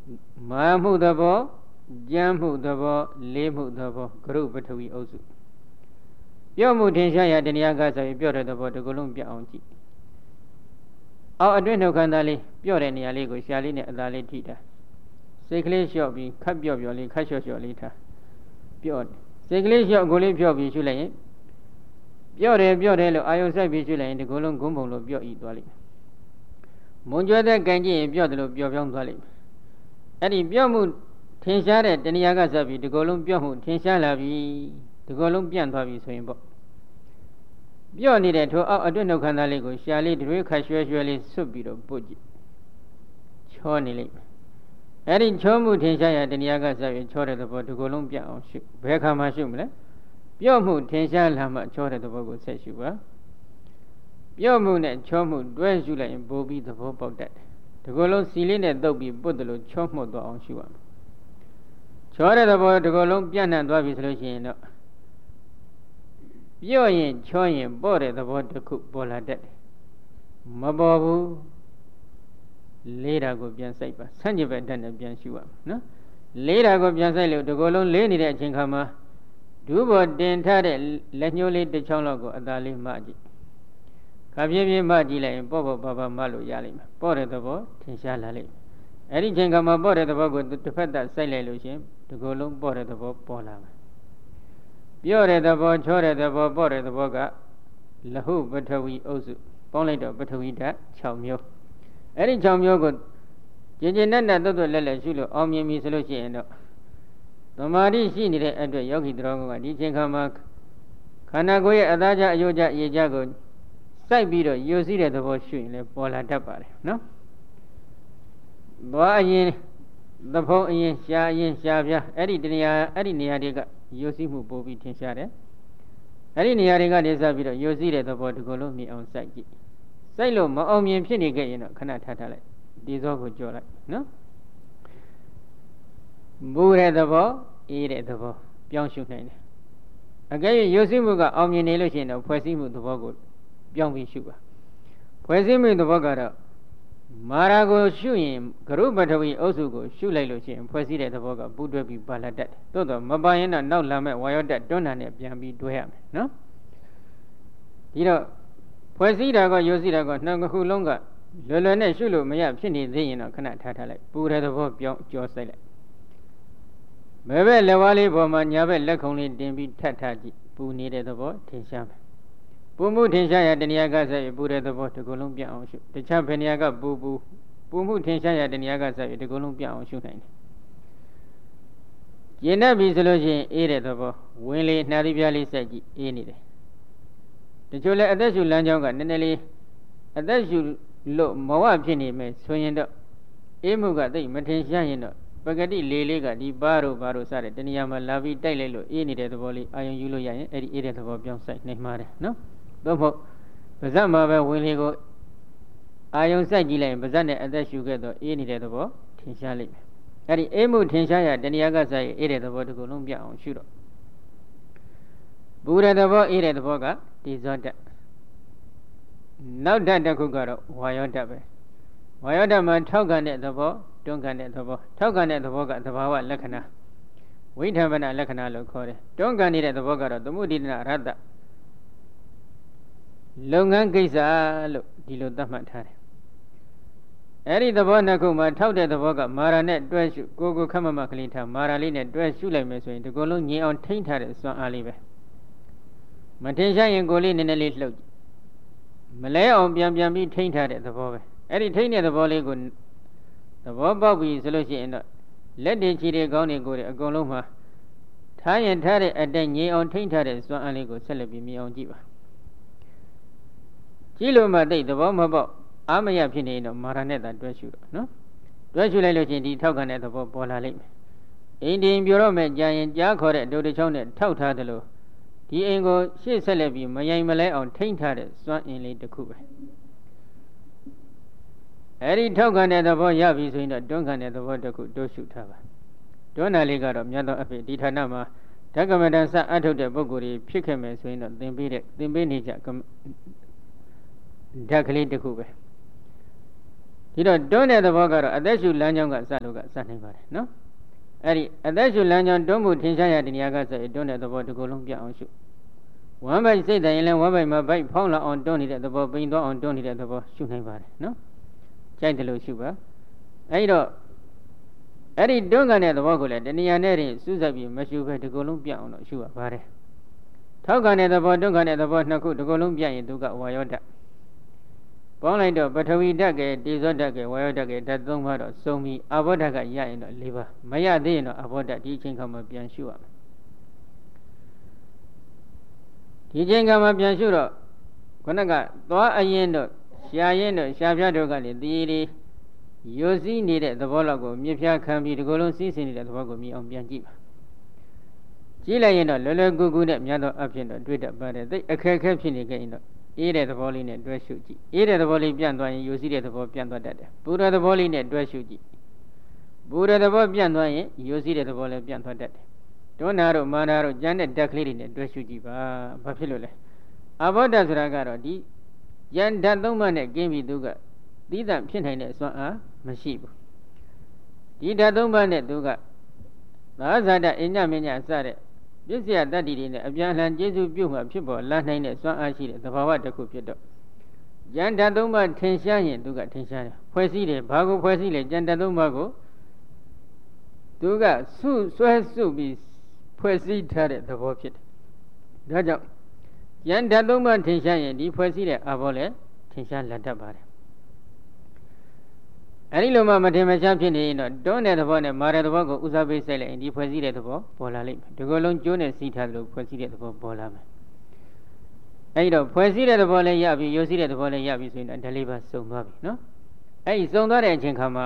မာမှုသဘောကြမ်းမှုသဘောလေးမှုသဘောကရုပထဝီအုပ်စုပြော့မှုထင်ရှားရာတဏှာကဆိုရင်ပြော့တဲ့သဘောဒီကုလုံးပြအောင်ကြည့်အောက်အတွင်းနှုတ်ခမ်းသားလေးပြော့တဲ့နေရာလေးကိုရှာလေးနဲ့အသားလေးထိတာစိတ်ကလေးလျှော့ပြီးခတ်ပြော့ပြော့လေးခတ်လျှော့လျှော့လေးထားပြော့စိတ်ကလေးလျှော့ကိုလေးပြော့ပြီးရှုလိုက်ရင်ပြော့တယ်လို့အာယုံစိုက်ပြီးရှုလိုက်ရင်ဒီကုလုံးဂုံးပုံလို့ပြော့ဤသွားလိမ့်မယ်မွန်ကျွဲတဲ့ကန်ကြည့်ရင်ပြော့တယ်လို့ပြော့ပြောင်းသွားလိမ့်မယ်အဲ့ဒီပြော့မှုထင်ရှားတဲ့တဏှာကစပြီးဒီကုလုံးပြော့မှုထင်ရှားလာပြီဒီကုလုံးပြန့်သွားပြီဆိုရင်ပေါ့ပြော့နေတဲ့ထိုအောက်အတွင်းနှုတ်ခမ်းသားလေးကိုရှာလေးတွေခတ်ရွှဲရွှဲလေးဆွတ်ပြီးတော့ပုတ်ကြည့်ချောနေလိမ့်မယ်အဲ့ဒီချောမှုထင်ရှားရာတဏှာကစပြီးချောတဲ့သဘောဒီကုလုံးပြန့်အောင်ရှုဘယ်ခါမှရှုမလဲပြော့မှုထင်ရှားလာမှချောတဲ့သဘောကိုဆက်ရှုပါပြော့မှုနဲ့ချောမှုတွဲရှုလိုက်ရင်ပိုပြီးသဘောပေါက်တတ်တယ်ဒီကုလုံးစီလေးနဲ့တုပ်ပြီးပုတ်တယ်လို့ချောမှုတ်သွားအောင်ရှုရမယ်ချောတဲ့သဘောဒီကုလုံးပြန့်နှံ့သွားပြီဆိုလို့ရှိရင်တော့ပြော့ရင်ချောရင်ပေါ့တဲ့သဘောတစ်ခုပေါ်လာတတ်တယ်မပေါ်ဘူးလေးတာကိုပြန်စိုက်ပါဆန့်ကျင်ဘက်တက်နဲ့ပြန်ရှုရမယ်နော်လေးတာကိုပြန်စိုက်လို့ဒီကုလုံးလေးနေတဲ့အချိန်ခါမှာဒူးပေါ်တင်ထားတဲ့လက်ညှိုးလေးတစ်ချောင်းလောက်ကိုအသာလေးမှကြည့်ခါပြင်းပြင်းမှကြည့်လိုက်ရင်ပေါ့ပေါ့ပါပါမှလို့ရလိမ့်မယ်ပေါ့တဲ့သဘောထင်ရှားလာလိမ့်မယ်အဲ့ဒီချိန်ခါမှာပေါ့တဲ့သဘောကိုတစ်ဖက်သက်စိုက်လိုက်လို့ရှင်ဒီကုလုံးပေါ့တဲ့သဘောပေါ်လာမယ်ပြော့တဲ့သဘောချောတဲ့သဘောပေါ့တဲ့သဘောကလဟုပထဝီအုပ်စုပေါင်းလိုက်တော့ပထဝီဓာတ်6မျိုးအဲ့ဒီ6မျိုးကိုကျင်ကျင်နဲ့နဲ့တွတ်တွတ်လက်လက်ရှုလို့အောင်မြင်ပြီဆိုလို့ရှိရင်တော့သမာဓိရှိနေတဲ့အတွက်ယောဂီတော်ကဒီချိန်ခါမှာခန္ဓာကိုယ်ရဲ့အသားကြအယုတ်ကြရေကြကိုစိုက်ပြီးတော့ယိုစီးတဲ့သဘောရှုရင်လည်းပေါ်လာတတ်ပါတယ်နော်ဘာအရင်သဖုံးအရင်ရှားအရင်ရှားပြအဲ့ဒီနေရာတွေကယိုစီးမှုပို့ပြီးထင်ရှားတယ်အဲ့ဒီနေရာတွေကနေစပြီးတော့ယိုစီးတဲ့သဘောဒီကုလုံးမြင်အောင်စိုက်ကြည့်စိုက်လို့မအောင်မြင်ဖြစ်နေခဲ့ရင်တော့ခဏထားလိုက်ဒီဇောကိုကြော်လိုက်နော်မူတဲ့သဘောအေးတဲ့သဘောပြောင်းရှုနိုင်တယ်အကယ်၍ယိုစီးမှုကအောင်မြင်နေလို့ရှိရင်တော့ဖွဲ့စည်းမှုသဘောကိုပြောင်းပြီးရှုပါဖွဲ့စည်းမှုသဘောကတော့မာရာကိုရှုရင်ကရုပထဝီအုပ်စုကိုရှုလိုက်လို့ရှိရင်ဖွဲ့စည်းတဲ့သဘောကပူးတွဲပြီးပါလာတတ်တယ်သို့တော့မပါရင်တော့နောက်လာမဲ့ဝါယောတက်တွန်းတာနဲ့ပြန်ပြီးတွဲရမယ်နော်ဒီတော့ဖွဲ့စည်းတာကယိုစီးတာကနှစ်ခုလုံးကလွယ်လွယ်နဲ့ရှုလို့မရဖြစ်နေသေးရင်တော့ခဏထားလိုက်ပူတဲ့သဘောပြောင်းကြောစိုက်လိုက်ဘယ်ဘက်လက်ဝါးလေးပေါ်မှာညာဘက်လက်ခုံလေးတင်ပြီးထပ်ထားကြည့်ပူနေတဲ့သဘောထင်ရှားမယ်ပူမှုထင်ရှားရာတဏှာကစရပူတဲ့သဘောဒီကုလုံးပြအောင်ရှုတခြားဘယ်နေရာကပူမှုထင်ရှားရာတဏှာကစရဒီကုလုံးပြအောင်ရှုနိုင်တယ်ကျင်တတ်ပြီဆိုလို့ရှိရင်အေးတဲ့သဘောဝင်လေနှာသီးပြားလေးစိုက်ကြည့်အေးနေတယ်တချို့လည်းအသက်ရှူလမ်းကြောင်းကနည်းနည်းလေးအသက်ရှူလို့မဝဖြစ်နေမယ်ဆိုရင်တော့အေးမှုကသိမထင်ရှားရင်တော့ပကတိလေးလေးကဒီဘာတို့စတဲ့တဏှာမှာလာပြီးတိုက်လိုက်လို့အေးနေတဲ့သဘောလေးအာယုံယူလို့ရရင်အဲ့ဒီအေးတဲ့သဘောပြောင်းစိုက်နိုင်မှာတယ်နော်သို့မဟုတ်ပါဇက်မှာပဲဝင်လေကိုအာယုံစိုက်ကြည့်လိုက်ရင်ပါဇက်နဲ့အသက်ရှူခဲ့တော့အေးနေတဲ့သဘောထင်ရှားလိမ့်မယ်အဲ့ဒီအေးမှုထင်ရှားရတဏှာကစိုက်အေးတဲ့သဘောတစ်ခုလုံးပြအောင်ရှုတော့ဘူတဲ့သဘောအေးတဲ့သဘောကဒီဇောတနောက်ဓာတ်တစ်ခုကတော့ဝါယောဓာတ်ပဲဝါယောဓာတ်မှာထောက်ကန်တဲ့သဘောတွန်းကန်တဲ့သဘောထောက်ကန်တဲ့သဘောကသဘာဝလက္ခဏာဝိဓမ္မနာလက္ခဏာလို့ခေါ်တယ်တွန်းကန်နေတဲ့သဘောကတော့သမုဒိတနာရတ္တလုပ်ငန်းကိစ္စလို့ဒီလိုသတ်မှတ်ထားတယ်အဲ့ဒီသဘောနှစ်ခုမှာထောက်တဲ့သဘောကမာရာနဲ့တွဲရှုကိုခက်မမကလေးထားမာရာလေးနဲ့တွဲရှုလိုက်မယ်ဆိုရင်ဒီကုလုံးငြိမ်အောင်ထိန်းထားတဲ့စွမ်းအားလေးပဲမထင်ရှားရင်ကိုလေးနည်းနည်းလေးလှုပ်မလဲအောင်ပြန်ပြီးထိန်းထားတဲ့သဘောပဲအဲ့ဒီထိန်းတဲ့သဘောလေးကိုသဘောပေါက်ပြီဆိုလို့ရှိရင်တော့လက်တွေခြေတွေကောင်းတွေကိုယ်တွေအကုန်လုံးမှာထားရင်ထားတဲ့အတိုင်းငြိမ်အောင်ထိန်းထားတဲ့စွမ်းအားလေးကိုဆက်လက်ပြီးမြင်အောင်ကြည့်ပါကြည့်လို့မှသိသဘောမပေါက်အာမရဖြစ်နေရင်တော့မာရနဲ့သာတွဲရှုတော့နော်တွဲရှုလိုက်လို့ချင်းဒီထောက်ခံတဲ့သဘောပေါ်လာလိမ့်မယ်အိမ်တင်ပြောတော့မဲ့ကြာရင်ကြားခေါ်တဲ့ဒုတိယချောင်းနဲ့ထောက်ထားတယ်လို့ဒီအိမ်ကိုရှေ့ဆက်လက်ပြီးမယိုင်မလဲအောင်ထိန်းထားတဲ့စွမ်းအင်လေးတစ်ခုပဲအဲဒီထောက်ခံတဲ့သဘောရပြီဆိုရင်တော့တွန်းခံတဲ့သဘောတစ်ခုတိုးရှုထားပါတွန်းတာလေးကတော့မြတ်သောအဖြစ်ဒီဌာနမှာဓကမတန်စအထုတ်တဲ့ပုဂ္ဂိုလ်တွေဖြစ်ခဲ့မယ်ဆိုရင်တော့သင်ပေးနေကြဓာတ်ကလေးတစ်ခုပဲဒီတော့တွန်းတဲ့သဘောကတော့အသက်ရှူလမ်းကြောင်းကစလို့ကစနိုင်ပါတယ်နော်အဲ့ဒီအသက်ရှူလမ်းကြောင်းတွန်းမှုထင်ရှားရတဲ့နေရာကဆိုရင်တွန်းတဲ့သဘောတစ်ခုလုံးပြအောင်ရှုဝမ်းပိုက်စိတ်တိုင်းလည်းဝမ်းပိုက်မှာဗိုက်ဖောင်းလာအောင်တွန်းနေတဲ့သဘောပိန်သွားအောင်တွန်းနေတဲ့သဘောရှုနိုင်ပါတယ်နော်ကြိုက်တယ်လို့ရှုပါအဲ့တော့အဲ့ဒီတွန်းကန်တဲ့သဘောကိုလည်းတဏှာနဲ့စူးစိုက်ပြီးမရှုဘဲဒီကုလုံးပြအောင်လို့ရှုရပါတယ်ထောက်ကန်တဲ့သဘောတွန်းကန်တဲ့သဘောနှစ်ခုဒီကုလုံးပြရင်သူကဝါယောဓာတ်ပေါင်းလိုက်တော့ပထဝီဓာတ်ကတေဇောဓာတ်ကဝါယောဓာတ်ကဓာတ်၃ပါးတော့စုံပြီးအာဘောဓာတ်ကရရင်တော့၄ပါးမရသေးရင်တော့အာဘောဓာတ်ဒီအချိန်ခါမှာပြန်ရှုရမယ်ဒီအချိန်ခါမှာပြန်ရှုတော့ခဏကသွားအရင်တော့ရှာရင်တော့ရှားပြတော့ကလည်းတည်ရည်ယိုစီးနေတဲ့သဘောလောက်ကိုမြစ်ဖြားခံပြီးဒီကုလုံးစီးစင်နေတဲ့သဘောကိုမြင်အောင်ပြန်ကြည့်ပါကြည့်လိုက်ရင်တော့လွယ်လွယ်ကူကူနဲ့များသောအဖြစ်တော့တွေ့တတ်ပါတယ်သိအခက်အခဲဖြစ်နေကြရင်တော့အေးတဲ့သဘောလေးနဲ့တွဲရှုကြည့်အေးတဲ့သဘောလေးပြန့်သွားရင်ယိုစီးတဲ့သဘောပြန့်သွားတတ်တယ်ပူတဲ့သဘောလေးနဲ့တွဲရှုကြည့်ပူတဲ့သဘောပြန့်သွားရင်ယိုစီးတဲ့သဘောလည်းပြန့်သွားတတ်တယ်တွန်းနာတို့မာနာတို့ကျန်တဲ့ဓာတ်ကလေးတွေနဲ့တွဲရှုကြည့်ပါဘာဖြစ်လို့လဲအဘောဓာတ်ဆိုတာကတော့ဒီယန္ဓာတ်သုံးပါးနဲ့ကင်းပြီးသူကသီးသန့်ဖြစ်နိုင်တဲ့စွမ်းအားမရှိဘူးဒီဓာတ်သုံးပါးနဲ့သူကသာဇာတအညမညစတဲ့ပစ္စယတတ္တိတွေနဲ့အပြန်အလှန်ကျေစုပြုမှဖြစ်ပေါ်လာနိုင်တဲ့စွမ်းအားရှိတဲ့သဘာဝတစ်ခုဖြစ်တော့ဉာဏ်ဓာတ်သုံးပါးထင်ရှားရင်သူကထင်ရှားတယ်ဖွဲ့စည်းတယ်ဘာကိုဖွဲ့စည်းလဲဉာဏ်ဓာတ်သုံးပါးကိုသူကဆွဲစုပြီးဖွဲ့စည်းထားတဲ့သဘောဖြစ်တယ်ဒါကြောင့်ဉာဏ်ဓာတ်သုံးပါးထင်ရှားရင်ဒီဖွဲ့စည်းတဲ့အာဘောလည်းထင်ရှားလာတတ်ပါတယ်အဲဒီလိုမှမထင်မရှားဖြစ်နေရင်တော့တွန်းတဲ့သဘောနဲ့မာတဲ့သဘောကိုဥစားပေးစိုက်လိုက်ရင်ဒီဖွဲ့စည်းတဲ့သဘောပေါ်လာလိမ့်မယ်ဒီကုလုံးကျိုးနဲ့စီးထားသလိုဖွဲ့စည်းတဲ့သဘောပေါ်လာမယ်အဲဒီတော့ဖွဲ့စည်းတဲ့သဘောလည်းရပြီယိုစီးတဲ့သဘောလည်းရပြီဆိုရင်တော့ဓာတ်လေးပါစုံသွားပြီနော်အဲဒီစုံသွားတဲ့အချိန်ခါမှာ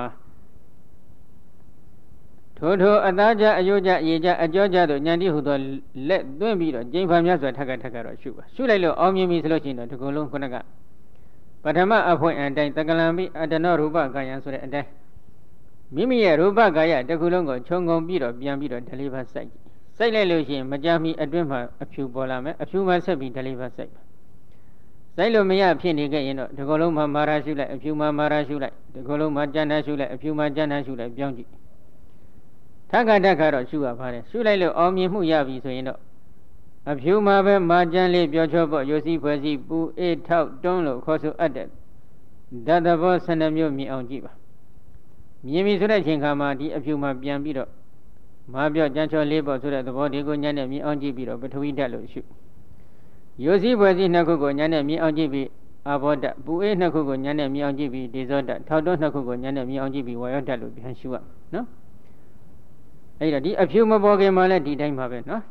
ထိုအသားကြအယိုးကြရေကြအကြောကြတို့ဉာဏ်တိဟုသောလက်သွင်းပြီးတော့ကျိန်ဖန်များစွာထက်ကတော့ရှုပါရှုလိုက်လို့အောင်မြင်ပြီဆိုလို့ရှိရင်တော့ဒီကုလုံးခုနကပထမအဖွင့်အတိုင်းတက္ကလံပိအတနောရူပကာယံဆိုတဲ့အတိုင်းမိမိရဲ့ရူပကာယတစ်ခုလုံးကိုခြုံငုံပြီးတော့ပြန်ပြီးတော့ဓာလေးပါစိုက်လိုက်လို့ရှိရင်မကြမီအတွင်းမှာအဖြူပေါ်လာမယ်အဖြူမှာဆက်ပြီးဓာလေးပါစိုက်လို့မရဖြစ်နေခဲ့ရင်တော့ဒီကုလုံးမှာမာရာရှုလိုက်အဖြူမှာမာရာရှုလိုက်ဒီကုလုံးမှာကျန်တာရှုလိုက်အဖြူမှာကျန်တာရှုလိုက်ပြောင်းကြည့်ထက်ကတော့ရှုရပါတယ်ရှုလိုက်လို့အောင်မြင်မှုရပြီဆိုရင်တော့အဖြူမှာပဲမာကျန်လေးပြောချောပေါ့ယိုစီဖွဲ့စီပူအေးထောက်တွန်းလို့ခေါ်ဆိုအပ်တဲ့ဓာတ်သဘော12မျိုးမြင်အောင်ကြည့်ပါမြင်ပြီဆိုတဲ့အချိန်ခါမှာဒီအဖြူမှာပြန်ပြီးတော့မာပြောကျန်ချောလေးပေါ့ဆိုတဲ့သဘောဒီကိုညံ့နဲ့မြင်အောင်ကြည့်ပြီးတော့ပထဝီဓာတ်လို့ရှုယိုစီဖွဲ့စီနှစ်ခုကိုညံ့နဲ့မြင်အောင်ကြည့်ပြီးအာဘောဓာတ်ပူအေးနှစ်ခုကိုညံ့နဲ့မြင်အောင်ကြည့်ပြီးဒေဇောဓာတ်ထောက်တွန်းနှစ်ခုကိုညံ့နဲ့မြင်အောင်ကြည့်ပြီးဝါယောဓာတ်လို့ပြန်ရှုရနော်အဲ့တော့ဒီအဖြူမပေါ်ခင်မှာလည်းဒီတိုင်းပါပဲနော်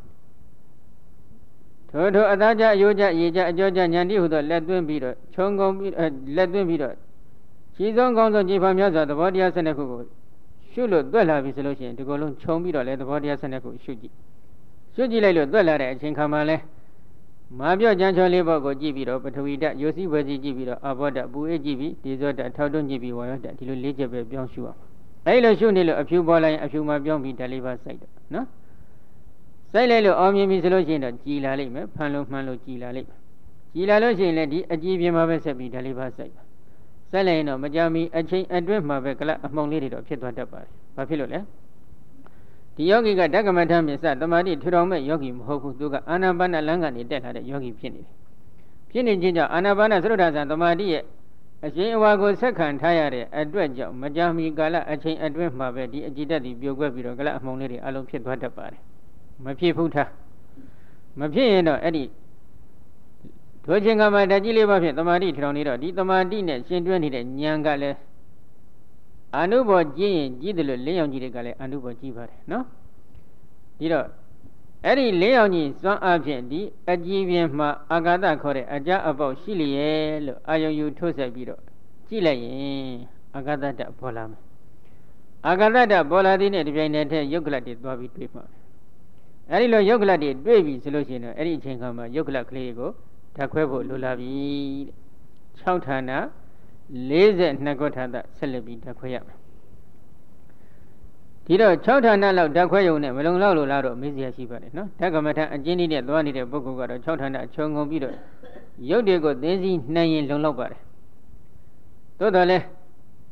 ထိုအသားကြအယိုးကြရေကြအကြောကြဉာဏ်တိဟုသောလက်သွင်းပြီးတော့ခြုံကုန်ပြီးလက်သွင်းပြီးတော့ခြေဆုံးကောင်းဆုံးကြည်ဖန်များစွာသဘောတရား12ခုကိုရှုလို့သွက်လာပြီဆိုလို့ရှိရင်ဒီကုလုံးခြုံပြီးတော့လည်းသဘောတရား12ခုရှုကြည့်လိုက်လို့သွက်လာတဲ့အချိန်ခါမှာလဲမာပြော့ကြမ်းချောလေးဘောကိုကြည့်ပြီးတော့ပထဝီဓာတ်ယိုစီဘွယ်စီကြည့်ပြီးတော့အာဘောဓာတ်ပူအေးကြည့်ပြီးဒေဇောဓာတ်ထောက်တွန်းကြည့်ပြီးဝါယောဓာတ်ဒီလို၄ချက်ပဲပြောင်းရှုအောင်အဲ့လိုရှုနေလို့အဖြူပေါ်လာရင်အဖြူမှာပြောင်းပြီးဓာတ်လေးပါစိုက်တော့နော်စိုက်လိုက်လို့အောင်မြင်ပြီဆိုလို့ရှိရင်တော့ကြည်လာလိမ့်မယ်ဖန်လို့မှန်လို့ကြည်လာလိမ့်မယ်ကြည်လာလို့ရှိရင်လည်းဒီအကြည်ပြင်မှာပဲဆက်ပြီးဓာတ်လေးပါစိုက်ပါစိုက်လိုက်ရင်တော့မကြမီအချိန်အတွင်းမှာပဲကလပ်အမှုံလေးတွေတော့ဖြစ်သွားတတ်ပါတယ်ဘာဖြစ်လို့လဲဒီယောဂီကဓကမထမြစ္စတမာတိထူထောင်မဲ့ယောဂီမဟုတ်ဘူးသူကအာနာပါနလမ်းကနေတက်လာတဲ့ယောဂီဖြစ်နေတယ်ဖြစ်နေခြင်းကြောင့်အာနာပါနသရုဒ္ဓဆံတမာတိရဲ့အရှင်အဝါကိုဆက်ခံထားရတဲ့အတွက်ကြောင့်မကြမီကာလအချိန်အတွင်းမှာပဲဒီအကြည်တက်ပြီးပြိုကွက်ပြီးတော့ကလပ်အမှုံလေးတွေအလုံးဖြစ်သွားတတ်ပါတယ်မဖြစ်ဘူးထားမဖြစ်ရင်တော့အဲ့ဒီထိုခြင်းကမှဓာတ်ကြီးလေးပါဖြင့်တမာတိထူထောင်နေတော့ဒီတမာတိနဲ့ရှင်တွဲနေတဲ့ဉာဏ်ကလည်းအနုဘောကြည့်ရင်ကြည့်တယ်လို့လင်းရောင်ကြီးတွေကလည်းအနုဘောကြည့်ပါတယ်နော်ဒီတော့အဲ့ဒီလင်းရောင်ကြီးစွမ်းအားဖြင့်ဒီအကြည်ပြင်မှာအာဂါတခေါ်တဲ့အကြအပေါက်ရှိလျက်လို့အာယုံယူထုတ်ဆက်ပြီးတော့ကြည့်လိုက်ရင်အာဂါတတပေါ်လာမယ်အာဂါတတပေါ်လာသည်နဲ့ဒီပြိုင်တည်းယုတ်ကလတ်တွေသွားပြီးတွေ့မှာအဲ့ဒီလိုယုတ်ကလတ်တွေတွေ့ပြီဆိုလို့ရှိရင်တော့အဲ့ဒီအချိန်ခါမှာယုတ်ကလတ်ကလေးကိုဓာတ်ခွဲဖို့လိုလာပြီတဲ့6ဌာန42ခုဌာနဆက်လက်ပြီးဓာတ်ခွဲရမယ်ဒီတော့6ဌာနလောက်ဓာတ်ခွဲရုံနဲ့မလုံလောက်လို့လားတော့မေးစရာရှိပါတယ်နော်ဓာတ်ကမ္မထအကျဉ်းနည်းနဲ့သွားနေတဲ့ပုဂ္ဂိုလ်ကတော့6ဌာနခြုံငုံပြီးတော့ရုပ်တွေကိုသိသိနှံ့ရင်လုံလောက်ပါတယ်သို့တော်လဲ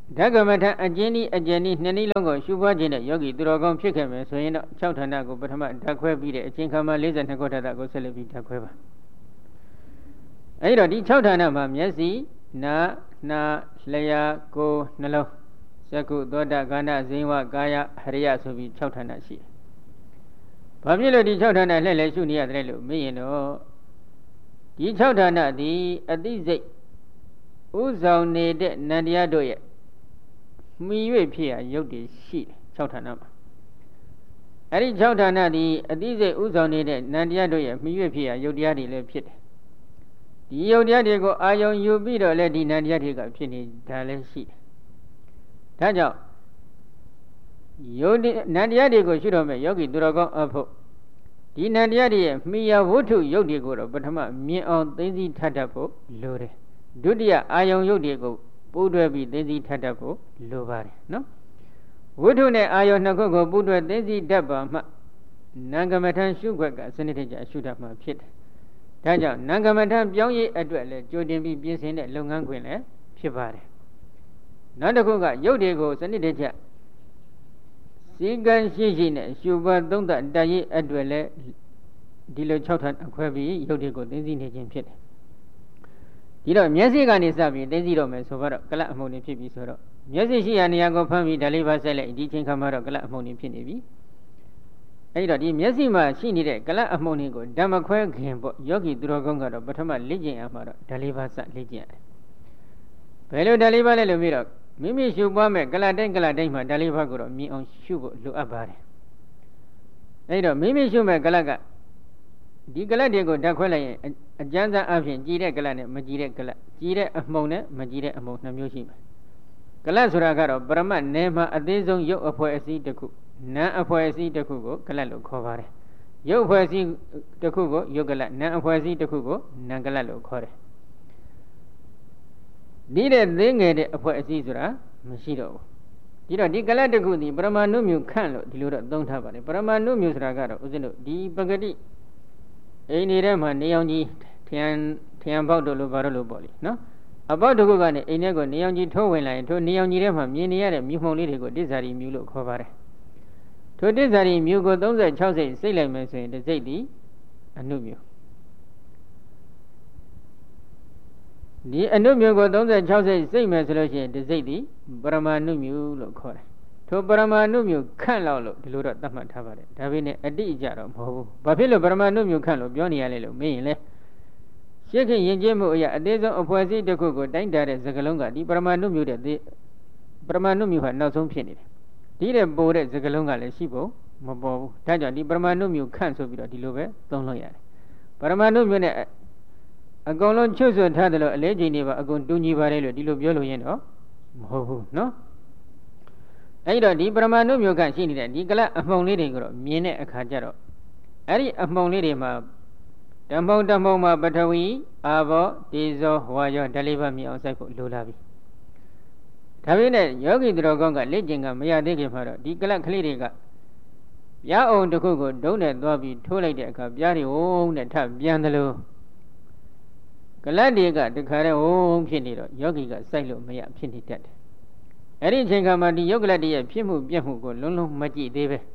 ဓကမထအကျဉ်းဤအကျဉ်းဤနှစ်နည်းလုံးကိုရှုပွားခြင်းနဲ့ယောဂီသူတော်ကောင်းဖြစ်ခဲ့မယ်ဆိုရင်တော့6ဌာနကိုပထမဓာတ်ခွဲပြီးတဲ့အချိန်ခါမှာ42ခုဌာနကိုဆက်လက်ပြီးဓာတ်ခွဲပါအဲဒီတော့ဒီ6ဌာနမှာမျက်စိနားနှာလျှာကိုယ်နှလုံးသက္ကုသောတာခန္ဓာဇိဝကာယဟရိယဆိုပြီး6ဌာနရှိတယ်။ဘာဖြစ်လို့ဒီ6ဌာနလှည့်လဲရှုနေရတယ်လို့မေးရင်တော့ဒီ6ဌာနသည်အသိစိတ်ဥဆောင်နေတဲ့နန္တရားတို့ရဲ့မှီ၍ဖြစ်ရရုပ်တည်ရှိတယ်6ဌာနမှာအဲ့ဒီ6ဌာနသည်အသိစိတ်ဥဆောင်နေတဲ့နန္တရားတို့ရဲ့မှီ၍ဖြစ်ရရုပ်တရားတွေလည်းဖြစ်တယ်ဒီရုပ်တရားတွေကိုအာယုံယူပြီးတော့လည်းဒီနန္တရားတွေကဖြစ်နေတာလည်းရှိတယ်ဒါကြောင့်နန္တရားတွေကိုရှုတော့မဲ့ယောဂီသူတော်ကောင်းအဖို့ဒီနန္တရားတွေရဲ့မှီရဝတ္ထုရုပ်တွေကိုတော့ပထမမြင်အောင်သိသိထပ်တတ်ဖို့လိုတယ်ဒုတိယအာယုံရုပ်တွေကိုပူးတွဲပြီးသိသိထပ်တတ်ဖို့လိုပါတယ်နော်ဝတ္ထုနဲ့အာယုံနှစ်ခုကိုပူးတွဲသိသိတတ်ပါမှနာဂမထံရှုခွက်ကစနစ်တကျရှုတတ်မှာဖြစ်တယ်ဒါကြောင့်နာဂမထံပြောင်းရေးအတွက်လည်းကြိုတင်ပြီးပြင်ဆင်တဲ့လုပ်ငန်းခွင်လည်းဖြစ်ပါတယ်နောက်တစ်ခုကရုပ်တွေကိုစနစ်တကျစီကံရှိရှိနဲ့ရှုပါသုံးသပ်တရေးအတွက်လည်းဒီလို6ဌာနခွဲပြီးရုပ်တွေကိုသိသိနေခြင်းဖြစ်တယ်ဒီတော့မျက်စိကနေစပြီးသိသိတော့မယ်ဆိုတော့ကလတ်အမှုန်နေဖြစ်ပြီဆိုတော့မျက်စိရှိရာနေရာကိုဖမ်းပြီးဓာလေးပါဆက်လိုက်ဒီချိန်ခါမှာတော့ကလတ်အမှုန်နေဖြစ်နေပြီအဲဒီတော့ဒီမျက်စိမှာရှိနေတဲ့ကလတ်အမှုန်တွေကိုဓမ္မခွဲခင်ပေါ့ယောဂီသူတော်ကောင်းကတော့ပထမလေ့ကျင့်ရမှာတော့ဓာလေးပါဆက်လေ့ကျင့်ရတယ်ဘယ်လိုဓာလေးပါလဲလို့ပြီးတော့မိမိရှုပွားမဲ့ကလတ်တိုင်းမှာဓာလေးပါကိုတော့မြင်အောင်ရှုဖို့လိုအပ်ပါတယ်အဲဒီတော့မိမိရှုမဲ့ကလတ်ကဒီကလတ်တွေကိုဓာတ်ခွဲလိုက်ရင်အကျဉ်းစားအဖြစ်ကြည်တဲ့ကလတ်နဲ့မကြည်တဲ့ကလတ်ကြည်တဲ့အမှုန်နဲ့မကြည်တဲ့အမှုန်2မျိုးရှိမယ်ကလတ်ဆိုတာကတော့ပရမတ်နယ်မှာအသေးဆုံးရုပ်အဖွဲ့အစည်းတစ်ခုနာမ်အဖွဲ့အစည်းတစ်ခုကိုကလတ်လို့ခေါ်ပါတယ်ရုပ်အဖွဲ့အစည်းတစ်ခုကိုရုပ်ကလတ်နာမ်အဖွဲ့အစည်းတစ်ခုကိုနာမ်ကလတ်လို့ခေါ်တယ်ဒီတဲ့သေးငယ်တဲ့အဖွဲ့အစည်းဆိုတာမရှိတော့ဘူးဒီတော့ဒီကလတ်တစ်ခုဒီပရမနုမြူခန့်လို့ဒီလိုတော့သုံးထားပါတယ်ပရမနုမြူဆိုတာကတော့ဦးဇင်းတို့ဒီပဂတိအိမ်နေထဲမှာနေအောင်ကြီးထရန်ပေါက်တို့လိုဘာလို့လို့ပေါ့လေနော်အပေါက်တစ်ခုကနေအိမ်ထဲကိုနေအောင်ကြီးထိုးဝင်လာရင်ထိုနေအောင်ကြီးထဲမှာမြင်နေရတဲ့မြူမှုန်လေးတွေကိုတိစ္ဆာရီမြူလို့ခေါ်ပါတယ်ထိုတိစ္ဆာရီမြူကို36စိတ်စိတ်လိုက်မယ်ဆိုရင်တစ်စိတ်ဒီအနုမြူဒီအနုမြူကို36စိတ်စိတ်မယ်ဆိုလို့ရှိရင်တစ်စိတ်ဒီပရမနုမြူလို့ခေါ်တယ်ထိုပရမနုမြူခန့်လောက်လို့ဒီလိုတော့သတ်မှတ်ထားပါတယ်ဒါပေမဲ့အတိအကျတော့မဟုတ်ဘူးဘာဖြစ်လို့ပရမနုမြူခန့်လို့ပြောနေရလဲလို့မေးရင်လေရှင်းခင်ယဉ်ကျေးမှုအရာအသေးဆုံးအဖွဲ့အစည်းတစ်ခုကိုတိုင်းတာတဲ့စကားလုံးကဒီပရမနုမြူတဲ့ပရမနုမြူဟာနောက်ဆုံးဖြစ်နေတယ်ဒီတဲ့ပိုတဲ့စကားလုံးကလည်းရှိဖို့မပေါ်ဘူးဒါကြောင့်ဒီပရမနုမြူခန့်ဆိုပြီးတော့ဒီလိုပဲသုံးလို့ရတယ်ပရမနုမြူနဲ့အကုန်လုံးချွတ်ဆွတ်ထားတယ်လို့အလေးချိန်တွေပါအကုန်တူညီပါတယ်လို့ဒီလိုပြောလို့ရင်တော့မဟုတ်ဘူးနော်အဲ့တော့ဒီပရမနုမြုခန့်ရှိနေတဲ့ဒီကလတ်အမှုန်လေးတွေကိုတော့မြင်တဲ့အခါကျတော့အဲ့ဒီအမှုန်လေးတွေမှာဓမ္မုံမှာပထဝီအာဘောတေဇောဝါယောဓာလေးပါမြင်အောင်စိုက်ဖို့လိုလာပြီဒါပေမဲ့ယောဂီသူတော်ကောင်းကလက်ကျင်ကမရသေးခင်မှာတော့ဒီကလတ်ကလေးတွေကပြားအောင်တစ်ခုကိုဒုံးနဲ့သွားပြီးထိုးလိုက်တဲ့အခါပြားတွေဝုန်းနဲ့ထပ်ပြန်တယ်လို့ကလတ်တွေကတခါတည်းဝုန်းဖြစ်နေတော့ယောဂီကစိုက်လို့မရဖြစ်နေတတ်တယ်အဲ့ဒီအချိန်ခါမှာဒီယုတ်ကလတ်တည်းရဲ့ဖြစ်မှုပြက်မှုကိုလုံးလုံးမကြည့်သေးပဲ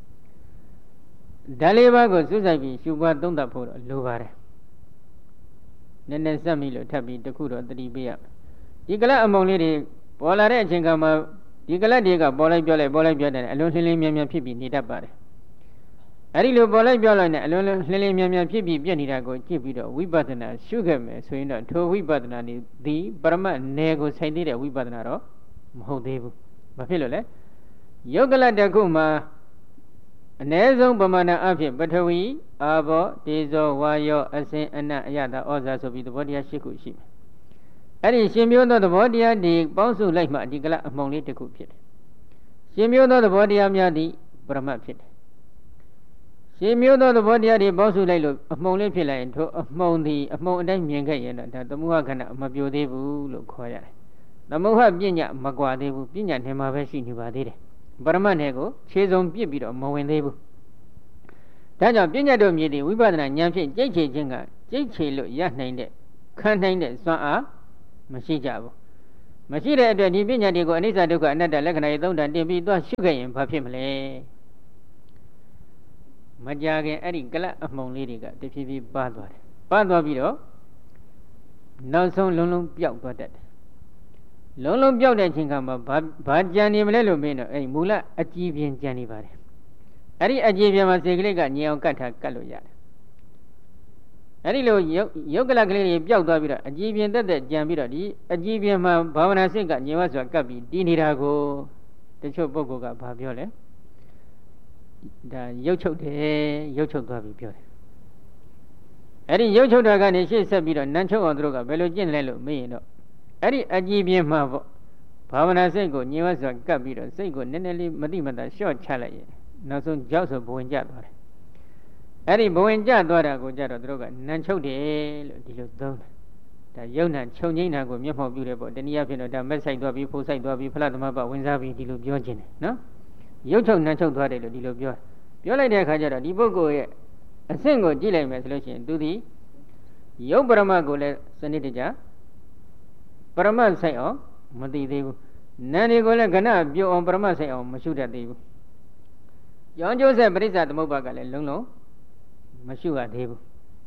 ဓာလေးပါးကိုစွတ်ဆိုင်ပြီးရှုပွားသုံးသပ်ဖို့တော့လိုပါတယ်နည်းနည်းစက်မိလို့ထပ်ပြီးတခုတော့တတိပေးရဒီကလတ်အမုံလေးတွေပေါ်လာတဲ့အချိန်ခါမှာဒီကလတ်တွေကပေါ်လိုက်ပြောတယ်အလွန်လှင်းမြဲဖြစ်ပြီးနေတတ်ပါတယ်အဲ့ဒီလိုပေါ်လိုက်ပြောလိုက်နဲ့အလွန်လှင်းမြဲဖြစ်ပြီးပြက်နေတာကိုကြည့်ပြီးတော့ဝိပဿနာရှုခဲ့မယ်ဆိုရင်တော့ထိုဝိပဿနာနည်းဒီပရမတ်နယ်ကိုဆိုင်သေးတဲ့ဝိပဿနာတော့မဟုတ်သေးဘူးဘာဖြစ်လို့လဲယုတ်ကလတ်တစ်ခုမှာအ ਨੇ ဆုံးပမာဏအဖြစ်ပထဝီအာဘောတေဇောဝါယောအစင်အနတ်အယတာဩဇာဆိုပြီးသဘောတရား၈ခုရှိမယ်အဲ့ဒီရှင်မျိုးသောသဘောတရားတွေပေါင်းစုလိုက်မှဒီကလတ်အမှုန်လေးတစ်ခုဖြစ်တယ်ရှင်မျိုးသောသဘောတရားများသည်ပရမတ်ဖြစ်တယ်ရှင်မျိုးသောသဘောတရားတွေပေါင်းစုလိုက်လို့အမှုန်လေးဖြစ်လာရင်ထိုအမှုန်သည်အမှုန်အတိုင်းမြင်ခဲ့ရင်တော့ဒါသမုဟခန္ဓာမပြိုသေးဘူးလို့ခေါ်ရတယ်သမုဟပညာမကွာသေးဘူးပညာနဲ့မှာပဲရှိနေပါသေးတယ်ပရမတ်နဲ့ကိုခြေစုံပြစ်ပြီးတော့မဝင်သေးဘူးဒါကြောင့်ပညာတို့မြည်သည့်ဝိပဿနာဉာဏ်ဖြင့်ကြိတ်ချေခြင်းကကြိတ်ချေလို့ရနိုင်တဲ့ခံနိုင်တဲ့စွမ်းအားမရှိကြဘူးမရှိတဲ့အတွက်ဒီပညာတွေကိုအနိစ္စဒုက္ခအနတ္တလက္ခဏာရေးသုံးတန်တင်ပြီးသွားရှုခဲ့ရင်ဘာဖြစ်မလဲမကြခင်အဲ့ဒီကလပ်အမှုန်လေးတွေကတဖြည်းဖြည်းပါသွားတယ်ပါသွားပြီးတော့နောက်ဆုံးလုံးလုံးပျောက်သွားတတ်တယ်လုံးလုံးပျောက်တဲ့အချိန်ကမှဘာကြံနေမလဲလို့မင်းတော့အဲ့မူလအကြည်ပြင်းကြံနေပါတယ်အဲ့ဒီအကြည်ပြင်းမှာစေကလေးကညင်အောင်ကတ်ထားကတ်လို့ရတယ်အဲ့ဒီလိုယုတ်ကလကလေးတွေပျောက်သွားပြီးတော့အကြည်ပြင်းတက်ကြံပြီးတော့ဒီအကြည်ပြင်းမှာဘာဝနာစိတ်ကညင်ဝစွာကပ်ပြီးတည်နေတာကိုတချို့ပုဂ္ဂိုလ်ကဘာပြောလဲဒါရုပ်ချုပ်တယ်ရုပ်ချုပ်သွားပြီပြောတယ်အဲ့ဒီရုပ်ချုပ်တာကနေရှေ့ဆက်ပြီးတော့နန်းချုပ်အောင်သူတို့ကဘယ်လိုကျင့်လဲလို့မေးရင်တော့အဲ့ဒီအကြည်ပြင်းမှာပေါ့ဘာဝနာစိတ်ကိုညင်ဝစွာကပ်ပြီးတော့စိတ်ကိုနည်းနည်းလေးမတိမတာရှော့ချလိုက်ရင်နောက်ဆုံးကြောက်ဆိုဘဝင်ကျသွားတယ်အဲ့ဒီဘဝင်ကျသွားတာကိုကြတော့သူတို့ကနန်းချုပ်တယ်လို့ဒီလိုသုံးတယ်ဒါယုံနာခြုံငိမ့်တာကိုမျက်မှောက်ပြုတယ်ပေါ့တနည်းအားဖြင့်တော့ဒါမက်ဆိုင်သွားပြီးဖိုးဆိုင်သွားပြီးဖလားသမဘဝင်စားပြီးဒီလိုပြောခြင်းတယ်နော်ရုပ်ချုပ်နန်းချုပ်သွားတယ်လို့ဒီလိုပြောလိုက်တဲ့အခါကျတော့ဒီပုဂ္ဂိုလ်ရဲ့အဆင့်ကိုကြည့်လိုက်မယ်ဆိုလို့ရှိရင်သူသည်ယုတ်ပရမတ်ကိုလည်းစနစ်တကျပရမတ်ဆိုင်အောင်မသိသေးဘူးနာမ်တွေကိုလည်းခဏပြုတ်အောင်ပရမတ်ဆိုင်အောင်မရှုတတ်သေးဘူးကြောင်းကျိုးဆက်ပရိစ္ဆသမုပ္ပါကလည်းလုံးလုံးမရှုရသေးဘူး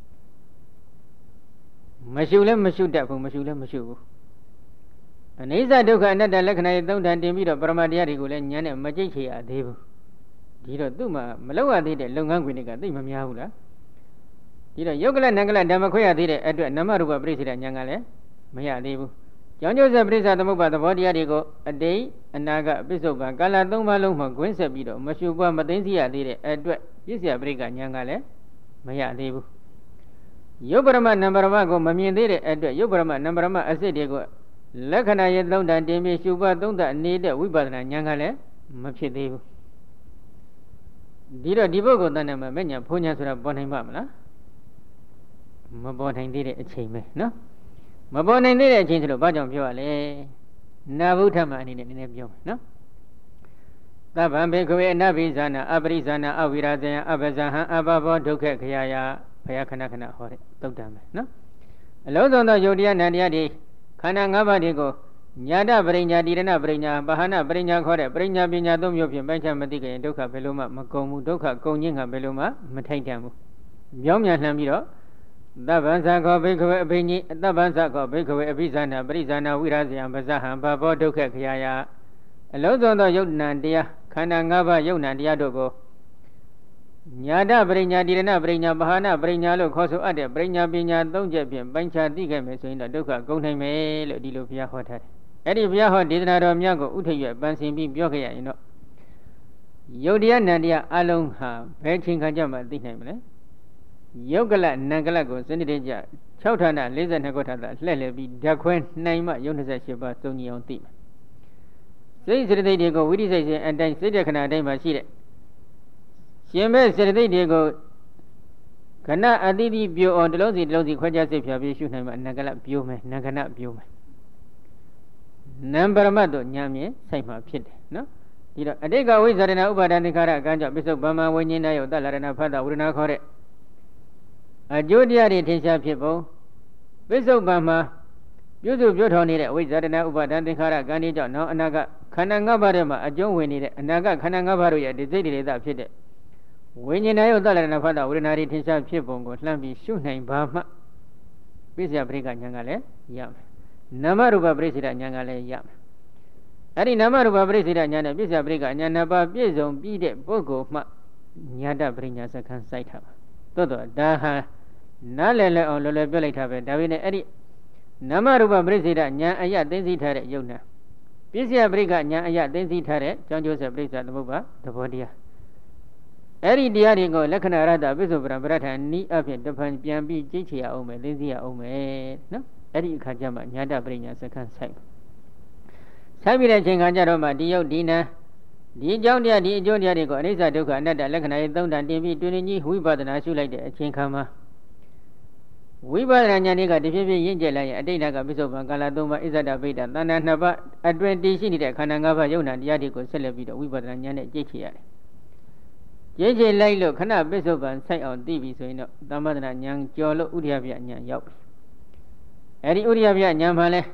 မရှုလည်းမရှုတတ်ဘူးမရှုလည်းမရှုဘူးအနိစ္စဒုက္ခအနတ္တလက္ခဏာရေးသုံးတန်တင်ပြီးတော့ပရမတ်တရားတွေကိုလည်းဉာဏ်နဲ့မကြိတ်ချရသေးဘူးဒီတော့သူ့မှာမလောက်ရသေးတဲ့လုပ်ငန်းခွင်တွေကသိမများဘူးလားဒီတော့ယုတ်ကလနံကလဓမ္မခွဲရသေးတဲ့အတွက်နမရူပပရိစ္ဆေဒဉာဏ်ကလည်းမရသေးဘူးကြောင်းကျိုးဆက်ပရိစ္ဆသမုပ္ပါသဘောတရားတွေကိုအတိတ်အနာဂတ်ပစ္စုပန်ကာလသုံးပါးလုံးမှာကွင်းဆက်ပြီးတော့မရှုပွားမသိသိရသေးတဲ့အတွက်ပစ္စယပရိက္ခဉာဏ်ကလည်းမရသေးဘူးယုတ်ပရမနံပရမကိုမမြင်သေးတဲ့အတွက်ယုတ်ပရမနံပရမအစစ်တွေကိုလက္ခဏာရဲ့သုံးတန်တင်ပြီးရှုပွားသုံးတန်နေတဲ့ဝိပဿနာဉာဏ်ကလည်းမဖြစ်သေးဘူးဒီတော့ဒီပုဂ္ဂိုလ်တဏ္ဍာမှာမဉ္ဇဉ်ဘုံညာဆိုတာပေါ်နိုင်ပါမလားမပေါ်နိုင်သေးတဲ့အချိန်ပဲနော်မပေါ်နိုင်သေးတဲ့အချိန်ဆိုလို့ဘာကြောင့်ပြောရလဲနာဗုဒ္ဓမှာအနေနဲ့နည်းနည်းပြောမယ်နော်သဗ္ဗံဘေခဝေအနဘိဇာနာအပရိဇာနာအဝိရာဇယံအပဇဟံအဘဘောဒုက္ခခရာယဘုရားခဏခဏဟောတဲ့သုတ်တံပဲနော်အလုံးစုံသောယုတ်တရားနံတရားတွေခန္ဓာ၅ပါးတွေကိုညာတပရိညာတိရဏပရိညာပဟာနပရိညာခေါ်တဲ့ပရိညာပညာသုံးမျိုးဖြင့်ပိုင်းခြားမသိကြရင်ဒုက္ခဘယ်လိုမှမကုန်ဘူးဒုက္ခကုန်ခြင်းကဘယ်လိုမှမထိုက်တန်ဘူးပြောင်းပြန်လှမ်းပြီးတော့သဗ္ဗံသခောဘိက္ခဝေအဘိညိသဗ္ဗံသခောဘိက္ခဝေအဘိဇာနာပရိဇာနာဝိရာဇယံပဇဟံဘဘောဒုက္ခခရာယအလုံးစုံသောယုတ်နံတရားခန္ဓာ၅ပါးယုတ်နံတရားတို့ကိုညာတပရိညာတိရဏပရိညာပဟာနပရိညာလို့ခေါ်ဆိုအပ်တဲ့ပရိညာပညာ၃ချက်ဖြင့်ပိုင်းခြားသိခဲ့မယ်ဆိုရင်တော့ဒုက္ခကုန်နိုင်မယ်လို့ဒီလိုဘုရားဟောထားတယ်အဲ့ဒီဘုရားဟောဒေသနာတော်များကိုဥထိပ်ရွယ်ပန်းစင်ပြီးပြောခဲ့ရရင်တော့ယုတ်တရားနံတရားအလုံးဟာဘယ်ချိန်ခါကြမှသိနိုင်မလဲယုတ်ကလနံကလကိုစနစ်တကျ6ဌာန42ခုဌာနလှည့်လည်ပြီးဓာတ်ခွဲနိုင်မှယုတ်28ပါးစုံညီအောင်သိမယ်စိတ်စေတသိက်တွေကိုဝိရိစိတ်စဉ်အတိုင်းစိတ်တခဏအတိုင်းမှာရှိတဲ့ရှင်မဲ့စေတသိက်တွေကိုခဏအတိတိပြိုအောင်တစ်လုံးစီခွဲခြားစိတ်ဖြာပြီးရှုနိုင်မှနံကလပြိုမယ်နံခဏပြိုမယ်နံပရမတ်တို့ဉာဏ်မြင်ဆိုင်မှာဖြစ်တယ်နော်ဒီတော့အတိတ်ကဝိဇာရဏဥပါဒသင်္ခါရအကံကြောင့်ပစ္စုပန်မှာဝိညာဉ်နာယုတ်တလရဏဖတ်တာဝိရဏခေါ်တဲ့အကျိုးတရားတွေထင်ရှားဖြစ်ပုံပစ္စုပန်မှာပြုစုပြောထောင်နေတဲ့အဝိဇ္ဇာတနာဥပါဒံသင်္ခါရကံဒီကြောင့်နောက်အနာဂတ်ခန္ဓာ၅ပါးထဲမှာအကျုံးဝင်နေတဲ့အနာဂတ်ခန္ဓာ၅ပါးတို့ရဲ့ဒီစိတ်တွေသာဖြစ်တဲ့ဝိညာဉ်နာယုတ်တလရဏဖတ်တာဝိရဏတွေထင်ရှားဖြစ်ပုံကိုလှမ်းပြီးရှုနိုင်ပါမှပစ္စယပရိက္ခဉာဏ်ကလည်းရမယ်နာမရူပပရိစ္ဆေဒဉာဏ်ကလည်းရမယ်အဲ့ဒီနာမရူပပရိစ္ဆေဒဉာဏ်နဲ့ပစ္စယပရိက္ခဉာဏ်နှစ်ပါးပြည့်စုံပြီးတဲ့ပုဂ္ဂိုလ်မှညာတပရိညာစခန်းစိုက်ထားပါသို့တော့ဒါဟာနားလည်လဲအောင်လောလောပြောလိုက်တာပဲဒါပေမဲ့အဲ့ဒီနာမရူပပရိစ္ဆေဒဉာဏ်အယသိသိထားတဲ့ယုတ်နာပစ္စယပရိက္ခဉာဏ်အယသိသိထားတဲ့ကြောင်းကျိုးဆက်ပရိစ္ဆသမုပ္ပါသဘောတရားအဲ့ဒီတရားတွေကိုလက္ခဏာရတ္တပစ္စုပ္ပန်ပရထဏီအဖြစ်တဖန်ပြန်ပြီးကြိတ်ချရအောင်မယ်သိသိရအောင်မယ်နော်အဲ့ဒီအခါကျမှညာတပရိညာစခန်းဆိုင်ပြီးတဲ့အချိန်ခါကျတော့မှဒီယုတ်ဒီနာဒီအကြောင်းတရားဒီအကျိုးတရားတွေကိုအနိစ္စဒုက္ခအနတ္တလက္ခဏာရေးသုံးတန်တင်ပြီးတွင်တွင်ကြီးဝိပဿနာရှုလိုက်တဲ့အချိန်ခါမှာဝိပဿနာဉာဏ်တွေကတဖြည်းဖြည်းရင့်ကျက်လိုက်ရင်အတိတ်ကပစ္စုပန်ကာလသုံးပါးဣဇဒပိဋ္ဌတဏ္ဍာနှစ်ပါးအတွင်တည်ရှိနေတဲ့ခန္ဓာ၅ပါးယုံနာတရားတွေကိုဆက်လက်ပြီးတော့ဝိပဿနာဉာဏ်နဲ့ကြိတ်ချရတယ်ကြိတ်ချလိုက်လို့ခဏပစ္စုပန်ဆိုင်အောင်သိပြီဆိုရင်တော့သမ္မဒနာဉာဏ်ကျော်လို့ဥဒိယပြဉာဏ်ရောက်ပြီအဲဒီဥဒိယပြဉာဏ်မှလည်း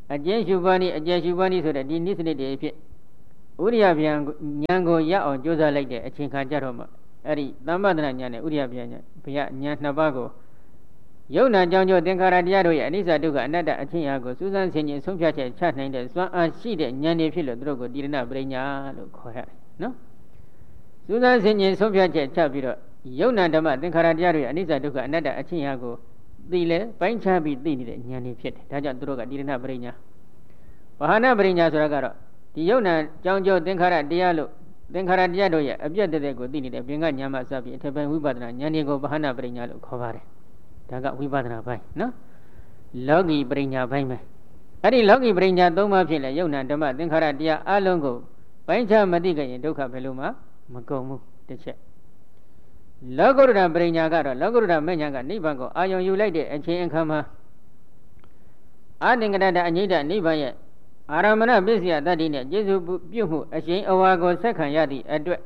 အကျဉ်းရှုပါနည်းအကျဉ်းရှုပါနည်းဆိုတဲ့ဒီနိစ္စနစ်တွေဖြစ်ဥရိယဗျာဉာဏ်ကိုရအောင်ကြိုးစားလိုက်တဲ့အချိန်ခါကြတော့မှအဲ့ဒီသမ္ပဒနာဉာဏ်နဲ့ဥရိယဗျာဉာဏ်ဘုရားဉာဏ်နှစ်ပါးကိုယုံနာကြောင့်သင်္ခါရတရားတို့ရဲ့အနိစ္စဒုက္ခအနတ္တအချင်းရာကိုစူးစမ်းဆင်ခြင်ဆုံးဖြတ်ချက်ချနိုင်တဲ့စွမ်းအားရှိတဲ့ဉာဏ်တွေဖြစ်လို့သူတို့ကိုတိရဏပရိညာလို့ခေါ်ရတယ်နော်စူးစမ်းဆင်ခြင်ဆုံးဖြတ်ချက်ချပြီးတော့ယုံနာဓမ္မသင်္ခါရတရားတို့ရဲ့အနိစ္စဒုက္ခအနတ္တအချင်းရာကိုသိလဲပိုင်းခြားပြီးသိနေတဲ့ဉာဏ်တွေဖြစ်တယ်ဒါကြောင့်သူတို့ကတိရဏပရိညာဝဟနာပရိညာဆိုတာကတော့ဒီယုံနာကြောင့်သင်္ခါရတရားလို့သင်္ခါရတရားတို့ရဲ့အပြည့်တည်းကိုသိနေတဲ့ပင်ကဉာဏ်မှစပြီးအထက်ပိုင်းဝိပဿနာဉာဏ်တွေကိုဝဟနာပရိညာလို့ခေါ်ပါတယ်ဒါကဝိပဿနာပိုင်းနော်လောကီပရိညာပိုင်းပဲအဲ့ဒီလောကီပရိညာ၃ပါးဖြစ်လဲယုံနာဓမ္မသင်္ခါရတရားအလုံးကိုပိုင်းခြားမသိကြရင်ဒုက္ခဘယ်လိုမှမကုန်ဘူးတစ်ချက်လောကုတ္တရာပရိညာကတော့လောကုတ္တရာမဉ္ဇဉ်ကနိဗ္ဗာန်ကိုအာယုံယူလိုက်တဲ့အချိန်အခါမှာအာသင်္ကတတအငြိတ္တနိဗ္ဗာန်ရဲ့အာရမဏပစ္စယတတ္တိနဲ့ကျေစုပြုမှုအရှင်အဝါကိုဆက်ခံရသည့်အတွက်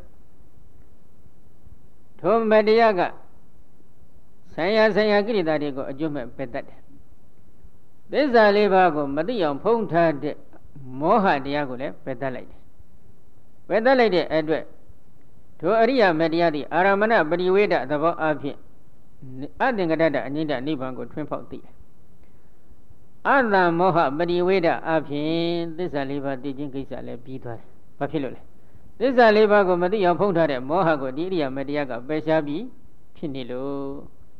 ထိုမတရားကဆိုင်ရာကိရိတာတွေကိုအကျိုးမဲ့ပယ်တတ်တယ်သစ္စာလေးပါးကိုမသိအောင်ဖုံးထားတဲ့မောဟတရားကိုလည်းပယ်တတ်လိုက်တယ်ပယ်တတ်လိုက်တဲ့အတွက်ထိုအရိယာမတရားသည့်အာရမဏပရိဝေဒသဘောအဖြစ်အသင်္ကတတအငြိမ့်တနိဗ္ဗာန်ကိုထွန်းဖောက်သိတယ်အတ္တမောဟပရိဝေဒအဖြစ်သစ္စာလေးပါးသိခြင်းကိစ္စလည်းပြီးသွားတယ်ဘာဖြစ်လို့လဲသစ္စာလေးပါးကိုမသိအောင်ဖုံးထားတဲ့မောဟကိုဒီအရိယာမတရားကပယ်ရှားပြီးဖြစ်နေလို့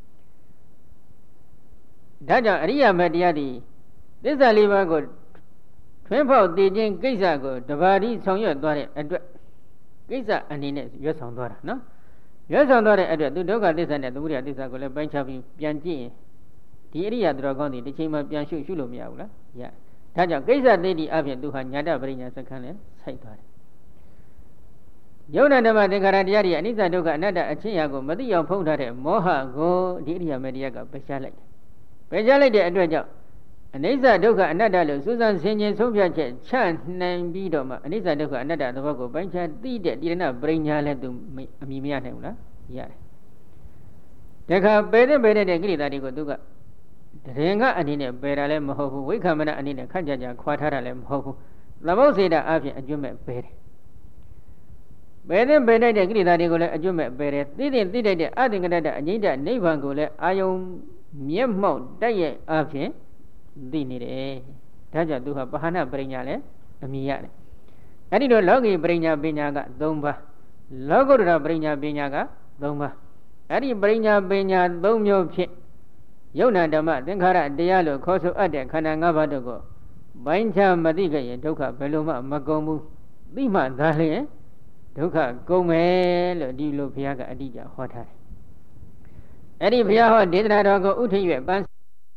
ဒါကြောင့်အရိယာမတရားသည်သစ္စာလေးပါးကိုထွန်းဖောက်သိခြင်းကိစ္စကိုတပါးတိဆောင်ရွက်သွားတဲ့အတွက်ကိစ္စအနေနဲ့ရွတ်ဆောင်သွားတာနော်ရွတ်ဆောင်သွားတဲ့အတွက်သူဒုက္ခသစ္စာနဲ့သမုဒယသစ္စာကိုလည်းပိုင်းခြားပြီးပြန်ကြည့်ရင်ဒီအရိယာတော်ကောင်းသည်တစ်ချိန်မှပြန်ရှုလို့မရဘူးလားရဒါကြောင့်ကိစ္စသိတိအပြင်သူဟာညာတပရိညာစခန်းနဲ့ဆိုက်သွားတယ်ယုံနာဓမ္မသင်္ခါရတရားတွေအနိစ္စဒုက္ခအနတ္တအချင်းရာကိုမသိအောင်ဖုံးထားတဲ့မောဟကိုဒီအရိယာမတရားကပယ်ရှားလိုက်တယ်ပယ်ရှားလိုက်တဲ့အတွက်ကြောင့်အနိစ္စဒုက္ခအနတ္တလို့စူးစမ်းဆင်ခြင်ဆုံးဖြတ်ချက်ချနိုင်ပြီးတော့မှအနိစ္စဒုက္ခအနတ္တသဘောကိုပိုင်းခြားသိတဲ့တိရဏပရိညာလည်းသူအမိမရနိုင်ဘူးလားရတယ်တခါပယ်တဲ့ကိလေသာတွေကိုသူကတရင်ကအနေနဲ့ပယ်တာလည်းမဟုတ်ဘူးဝိက္ခမနအနေနဲ့ခန့်ကြကြခွာထားတာလည်းမဟုတ်ဘူးသမုတ်စေတာအပြင်အကျွတ်မဲ့ပယ်တယ်ပယ်တဲ့ကိလေသာတွေကိုလည်းအကျွတ်မဲ့ပယ်တယ်သိတဲ့တဲ့အသင်္ကတတအငြိမ့်တနိဗ္ဗာန်ကိုလည်းအာယုံမျက်မှောက်တိုက်ရဲ့အပြင်သိနေတယ်ဒါကြောင့်သူဟာပဟာနပရိညာလည်းအမြင်ရတယ်အဲ့ဒီတော့လောကီပရိညာပညာက3ပါးလောကုတ္တရာပရိညာပညာက3ပါးအဲ့ဒီပရိညာပညာ3မျိုးဖြင့်ယုံနာဓမ္မသင်္ခါရတရားလို့ခေါ်ဆိုအပ်တဲ့ခန္ဓာ5ပါးတို့ကိုပိုင်းခြားမသိခဲ့ရင်ဒုက္ခဘယ်လိုမှမကုန်ဘူးသိမှသာလျှင်ဒုက္ခကုန်မယ်လို့ဒီလိုဘုရားကအတိအကျဟောထားတယ်အဲ့ဒီဘုရားဟောဒေသနာတော်ကိုဥထိရွယ်ပန်း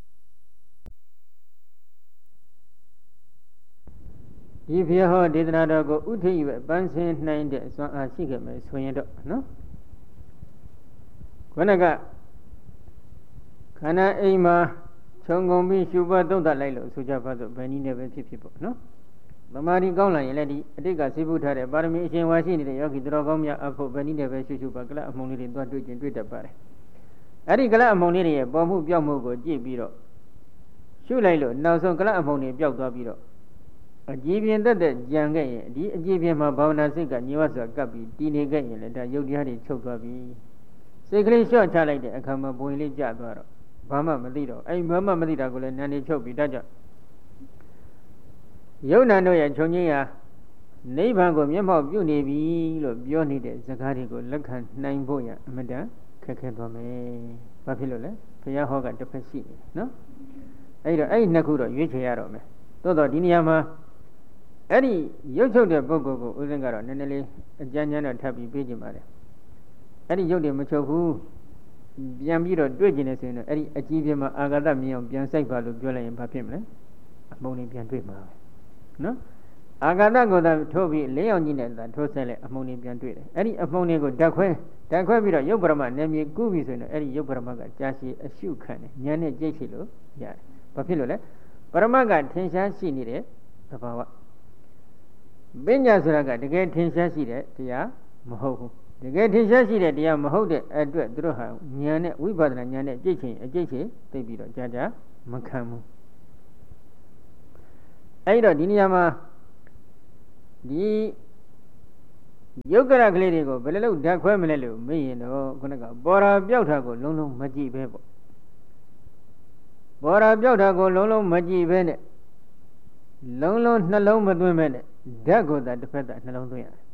ဒီဘုရားဟောဒေသနာတော်ကိုဥထိရွယ်ပန်းဆင်းနိုင်တဲ့စွမ်းအားရှိခဲ့မယ်ဆိုရင်တော့နော်ခொနကခန္ဓာအိမ်မှာခြုံငုံပြီးရှုပွားသုံးသပ်လိုက်လို့ဆိုကြပါစို့ဘယ်နည်းနဲ့ပဲဖြစ်ပေါ့နော်သမာဓိကောင်းလာရင်လည်းဒီအတိတ်ကစိတ်ပုထားတဲ့ပါရမီအရှင်ဝါရှိနေတဲ့ယောဂီတော်ကောင်းများအဖို့ဘယ်နည်းနဲ့ပဲရှုပါကလအမုံလေးတွေသွားတွေ့ကျင်တွေ့တတ်ပါတယ်အဲ့ဒီကလအမုံလေးတွေရဲ့ပေါ်မှုပြောက်မှုကိုကြည့်ပြီးတော့ရှုလိုက်လို့နောက်ဆုံးကလအမုံတွေပြောက်သွားပြီးတော့အကြည်ပြင်းတတ်တဲ့ကြံခဲ့ရင်ဒီအကြည်ပြင်းမှာဘာဝနာစိတ်ကညဝစွာကပ်ပြီးတည်နေခဲ့ရင်လည်းဒါယုတ်တရားတွေချုပ်သွားပြီစိတ်ကလေးလျှော့ချလိုက်တဲ့အခါမှာဘဝင်လေးကျသွားတော့ဘာမှမသိတော့အဲ့ဘာမှမသိတာကိုလည်းနာနေချုပ်ပြီးဒါကြောင့်ယုံနာတို့ရဲ့ခြုံငင်းရာနိဗ္ဗာန်ကိုမျက်မှောက်ပြုနေပြီလို့ပြောနေတဲ့စကားတွေကိုလက်ခံနိုင်ဖို့ရအမှန်တန်ခက်ခဲသွားမယ်။ဘာဖြစ်လို့လဲ။ဘုရားဟောကတစ်ဖက်ရှိနေနော်။အဲ့တော့အဲ့ဒီနှစ်ခုတော့ရွေးချယ်ရတော့မယ်။သို့တော့ဒီနေရာမှာအဲ့ဒီရုပ်ချုပ်တဲ့ပုဂ္ဂိုလ်ကိုဥစဉ်ကတော့နည်းနည်းလေးအကြမ်းကြမ်းတော့ထပ်ပြီးပြေးကြပါလေ။အဲ့ဒီရုပ်တွေမချုပ်ဘူး။ပြန်ပြီးတော့တွေ့ကျင်နေဆိုရင်တော့အဲ့ဒီအကြည့်ပြမှာအာဂတမြင်အောင်ပြန်စိုက်ပါလို့ပြောလိုက်ရင်ဘာဖြစ်မလဲ။အမုံလေးပြန်တွေ့မှာပဲ။နော်။အာဂတကိုသာထိုးပြီးလင်းအောင်ကြီးနဲ့သာထိုးဆက်လိုက်အမုံလေးပြန်တွေ့တယ်။အဲ့ဒီအမုံလေးကိုဓာတ်ခွဲပြီးတော့ယုတ်ပရမနယ်မြေကူးပြီဆိုရင်အဲ့ဒီယုတ်ပရမကကြာရှည်အရှုခံတယ်ဉာဏ်နဲ့ကြိတ်ချလို့ရတယ်။ဘာဖြစ်လို့လဲ။ပရမကထင်ရှားရှိနေတဲ့သဘာဝပညာဆိုတာကတကယ်ထင်ရှားရှိတဲ့တရားမဟုတ်ဘူးတကယ်ထင်ရှားရှိတဲ့တရားမဟုတ်တဲ့အတွက်သူတို့ဟာဉာဏ်နဲ့ဝိပဿနာဉာဏ်နဲ့အကျိတ်ချင်းသိပြီးတော့ကြာမခံဘူးအဲ့တော့ဒီနေရာမှာဒီယုတ်ကရကလေးတွေကိုဘယ်လိုလုပ်ဓာတ်ခွဲမလဲလို့မေးရင်တော့ခုနကပေါ်ရာပြောက်တာကိုလုံးလုံးမကြည့်ပဲပေါ့ပေါ်ရာပြောက်တာကိုလုံးလုံးမကြည့်ပဲနဲ့လုံးလုံးနှလုံးမသွင်းပဲနဲ့ဓာတ်ကိုသာတစ်ဖက်သာနှလုံးသွင်းရတယ်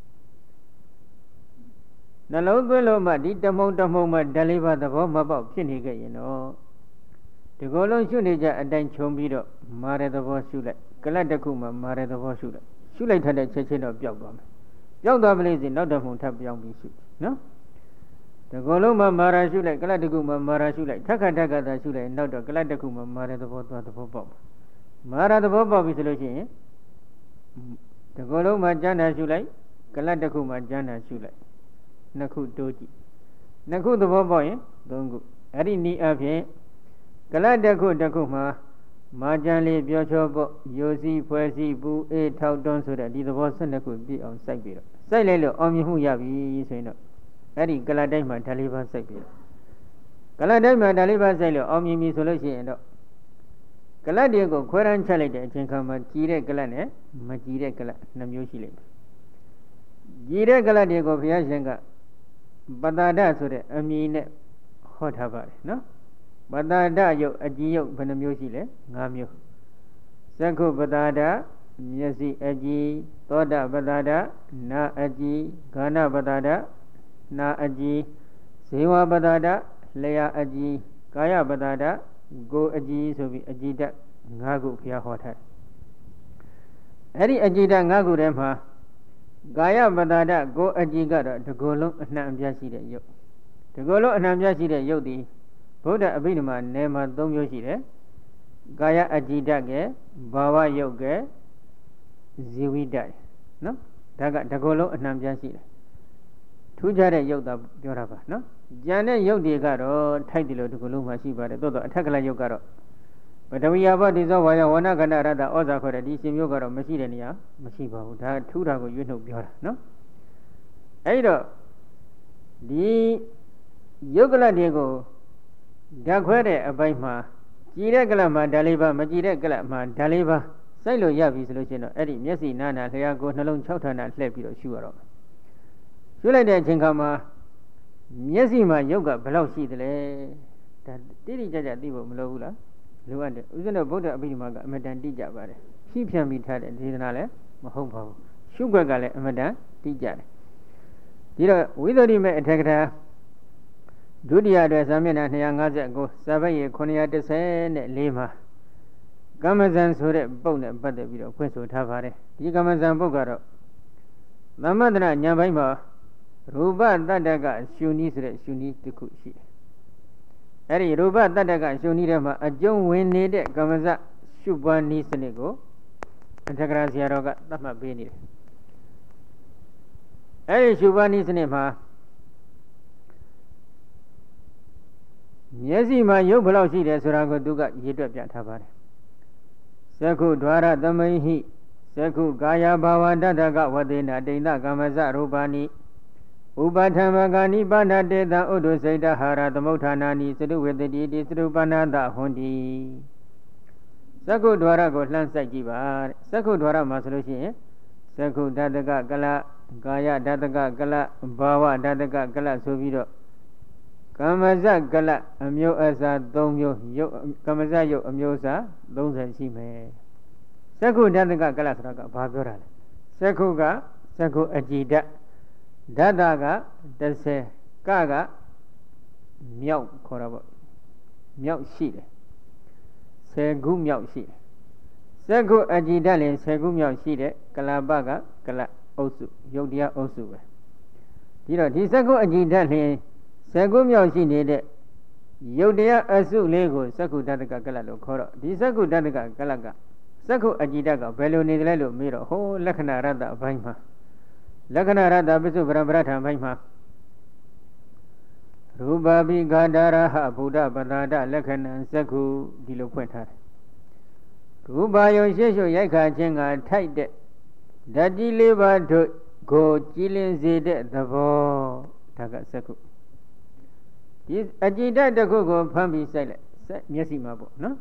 နှလုံးသွင်းလို့မှဒီတမုံမှဓာတ်လေးပါသဘောမပေါက်ဖြစ်နေခဲ့ရင်တော့ဒီကိုယ်လုံးရှုနေကြအတိုင်းခြုံပြီးတော့မာတဲ့သဘောရှုလိုက်ကလတ်တစ်ခုမှမာတဲ့သဘောရှုလိုက်ထတဲ့ချက်ချင်းတော့ပျောက်သွားမယ်ပျောက်သွားပြီလေစီနောက်တစ်မှုထပ်ပြောင်းပြီးရှုနော်ဒီကိုယ်လုံးမှမာရာရှုလိုက်ကလတ်တစ်ခုမှမာရာရှုလိုက်ထက်ခါသာရှုလိုက်နောက်တော့ကလတ်တစ်ခုမှမာတဲ့သဘောသွားသဘောပေါက်မာရာသဘောပေါက်ပြီဆိုလို့ရှိရင်ဒီကိုယ်လုံးမှကျမ်းသာရှုလိုက်ကလတ်တစ်ခုမှကျမ်းသာရှုလိုက်နှစ်ခုတိုးကြည့်နှစ်ခုသဘောပေါက်ရင်သုံးခုအဲ့ဒီနည်းအပြင်ကလတ်တစ်ခုမှမာကျန်လေးပြောချောပေါ့ယိုစီဖွဲစီပူအေးထောက်တွန်းဆိုတဲ့ဒီသဘော12ခုပြည့်အောင်စိုက်ပြီးတော့စိုက်လိုက်လို့အောင်မြင်မှုရပြီဆိုရင်တော့အဲ့ဒီကလတ်တိုင်းမှာဓာတ်လေးပါစိုက်ပြီးတော့ကလတ်တိုင်းမှာဓာတ်လေးပါစိုက်လို့အောင်မြင်ပြီဆိုလို့ရှိရင်တော့ကလတ်တွေကိုခွဲရမ်းချက်လိုက်တဲ့အချိန်ခါမှာကြည်တဲ့ကလတ်နဲ့မကြည်တဲ့ကလတ်2မျိုးရှိလိမ့်မယ်ကြည်တဲ့ကလတ်တွေကိုဘုရားရှင်ကပတ္တာဒဆိုတဲ့အမည်နဲ့ဟောထားပါတယ်နော်ပတ္တာဒယုတ်အကြည်ယုတ်ဘယ်နှမျိုးရှိလဲ5မျိုးသက္ခုပတ္တာဒမျက်စိအကြည်သောတာပတ္တာဒနာအကြည်ဂါနပတ္တာဒနာအကြည်ဇေဝပတ္တာဒလျာအကြည်ကာယပတ္တာဒကိုယ်အကြည်ဆိုပြီးအကြည်ဓာတ်5ခုဘုရားဟောထားတယ်အဲ့ဒီအကြည်ဓာတ်5ခုထဲမှာကာယပတ္တာဒကိုယ်အကြည်ကတော့ဒီကိုယ်လုံးအနှံ့အပြားရှိတဲ့ယုတ်ဒီကိုယ်လုံးအနှံ့အပြားရှိတဲ့ယုတ်ဒီဗုဒ္ဓအဘိဓမ္မာနယ်မှာ3မျိုးရှိတယ်ကာယအကြည်ဓာတ်ကဘာဝယုတ်ကဇီဝိတ္တနော်ဒါကဒီကိုယ်လုံးအနှံ့အပြားရှိတယ်ထူးခြားတဲ့ယုတ်သာပြောတာပါနော်ကျန်တဲ့ယုတ်တွေကတော့ထိုက်တယ်လို့ဒီကိုယ်လုံးမှာရှိပါတယ်သို့တော့အထက်ကလယုတ်ကတော့ပထဝီယဘတိဇောဝါယဝဏကန္တရတ္တဩဇာခေါ်တဲ့ဒီရှင်မျိုးကတော့မရှိတဲ့နေရာမရှိပါဘူးဒါထူးတာကိုရွေးနှုတ်ပြောတာနော်အဲ့တော့ဒီယုတ်ကလတွေကိုဓာတ်ခွဲတဲ့အပိုင်းမှာကြည်တဲ့ကလမှာဓာတ်လေးပါမကြည်တဲ့ကလမှာဓာတ်လေးပါစိုက်လို့ရပြီဆိုလို့ရှိရင်တော့အဲ့ဒီမျက်စိနာနာလျှာကိုနှလုံး6ဌာနလှည့်ပြီးတော့ရှုရတော့ရှုလိုက်တဲ့အချိန်ခါမှာမျက်စိမှာယုတ်ကဘယ်လောက်ရှိသလဲဒါတိတိကျကျသိဖို့မလိုဘူးလားလိုအပ်တယ်ဥစဉ်တော့ဗုဒ္ဓအဘိဓမ္မာကအမတန်တိကျပါတယ်ဖြည့်ဖြန့်ပြီးထားတဲ့ဒေသနာလည်းမဟုတ်ပါဘူးရှုွက်ကလည်းအမတန်တိကျတယ်ဒီတော့ဝိသုဒ္ဓိမေအထက်ကထာဒုတိယအတွက်ဇာမျက်နှာ259စာပတ်ရ914မှာကမ္မဇန်ဆိုတဲ့ပုဒ်နဲ့ပတ်သက်ပြီးတော့ဖွင့်ဆိုထားပါတယ်ဒီကမ္မဇန်ပုဒ်ကတော့သမထနာဉာဏ်ပိုင်းမှာရူပတတ္တကရှုနည်းဆိုတဲ့ရှုနည်းတစ်ခုရှိတယ်အဲ့ဒီရူပတတ္တကရှုနည်းထဲမှာအကျုံးဝင်နေတဲ့ကမ္မဇရှုပွားနည်းစနစ်ကိုအထက်ကရာဆရာတော်ကသတ်မှတ်ပေးနေတယ်အဲ့ဒီရှုပွားနည်းစနစ်မှာမျက်စိမှာရုပ်ဘယ်လောက်ရှိတယ်ဆိုတာကိုသူကရေးတွက်ပြထားပါတယ်သက္ခုဒွါရသမိဟိသက္ခုကာယဘာဝတတ္တကဝတေနတိန္တကမ္မဇရူပါနိဥပထမကာနိပါဏတေတံဥဒ္ဓစိတ်တဟာရသမုဋ္ဌာနာနိသတုဝေတတိတိသတုပဏ္ဏတဟွန်တိသက္ခုဒွါရကိုလှမ်းစိုက်ကြည့်ပါသက္ခုဒွါရမှာဆိုလို့ရှိရင်သက္ခုဓာတကကလကာယဓာတကကလဘာဝဓာတကကလဆိုပြီးတော့ကမ္မဇကလအမျိုးအစား3မျိုးယုတ်ကမ္မဇယုတ်အမျိုးအစား30ရှိမယ်သက္ခုဓာတကကလဆိုတာကဘာပြောတာလဲသက္ခုကသက္ခုအကြည်ဓာတ်ဓာတက30ကမြောက်ခေါ်တာပေါ့မြောက်ရှိတယ်10ခုမြောက်ရှိတယ်သက္ခုအကြည်ဓာတ်လည်း10ခုမြောက်ရှိတယ်ကလပကကလအုပ်စုယုတ်တရားအုပ်စုပဲဒီတော့ဒီသက္ခုအကြည်ဓာတ်လည်း10ခုမြောက်ရှိနေတဲ့ယုတ်တရားအစုလေးကိုသက္ခုဓာတကကလလို့ခေါ်တော့ဒီသက္ခုဓာတကကလကသက္ခုအကြည်ဓာတ်ကဘယ်လိုနေတယ်လဲလို့မေးတော့ဟိုလက္ခဏာရတ္တအပိုင်းမှာလက္ခဏာရတ္တပစ္စုပ္ပရပရထံဘိုင်းမှာရူပပိဂါဒရဟဗုဒ္ဓပတာဒလက္ခဏံသက္ခုဒီလိုဖွင့်ထားတယ်ရူပယုံရှေ့ရှုရိုက်ခါခြင်းကထိုက်တဲ့ဓာတ်ကြီး၄ပါးတို့ကိုကြည်လင်စေတဲ့သဘောဒါကသက္ခုဒီအကြည်ဓာတ်တစ်ခုကိုဖမ်းပြီးစိုက်လိုက်မျက်စိမှာပေါ့နော်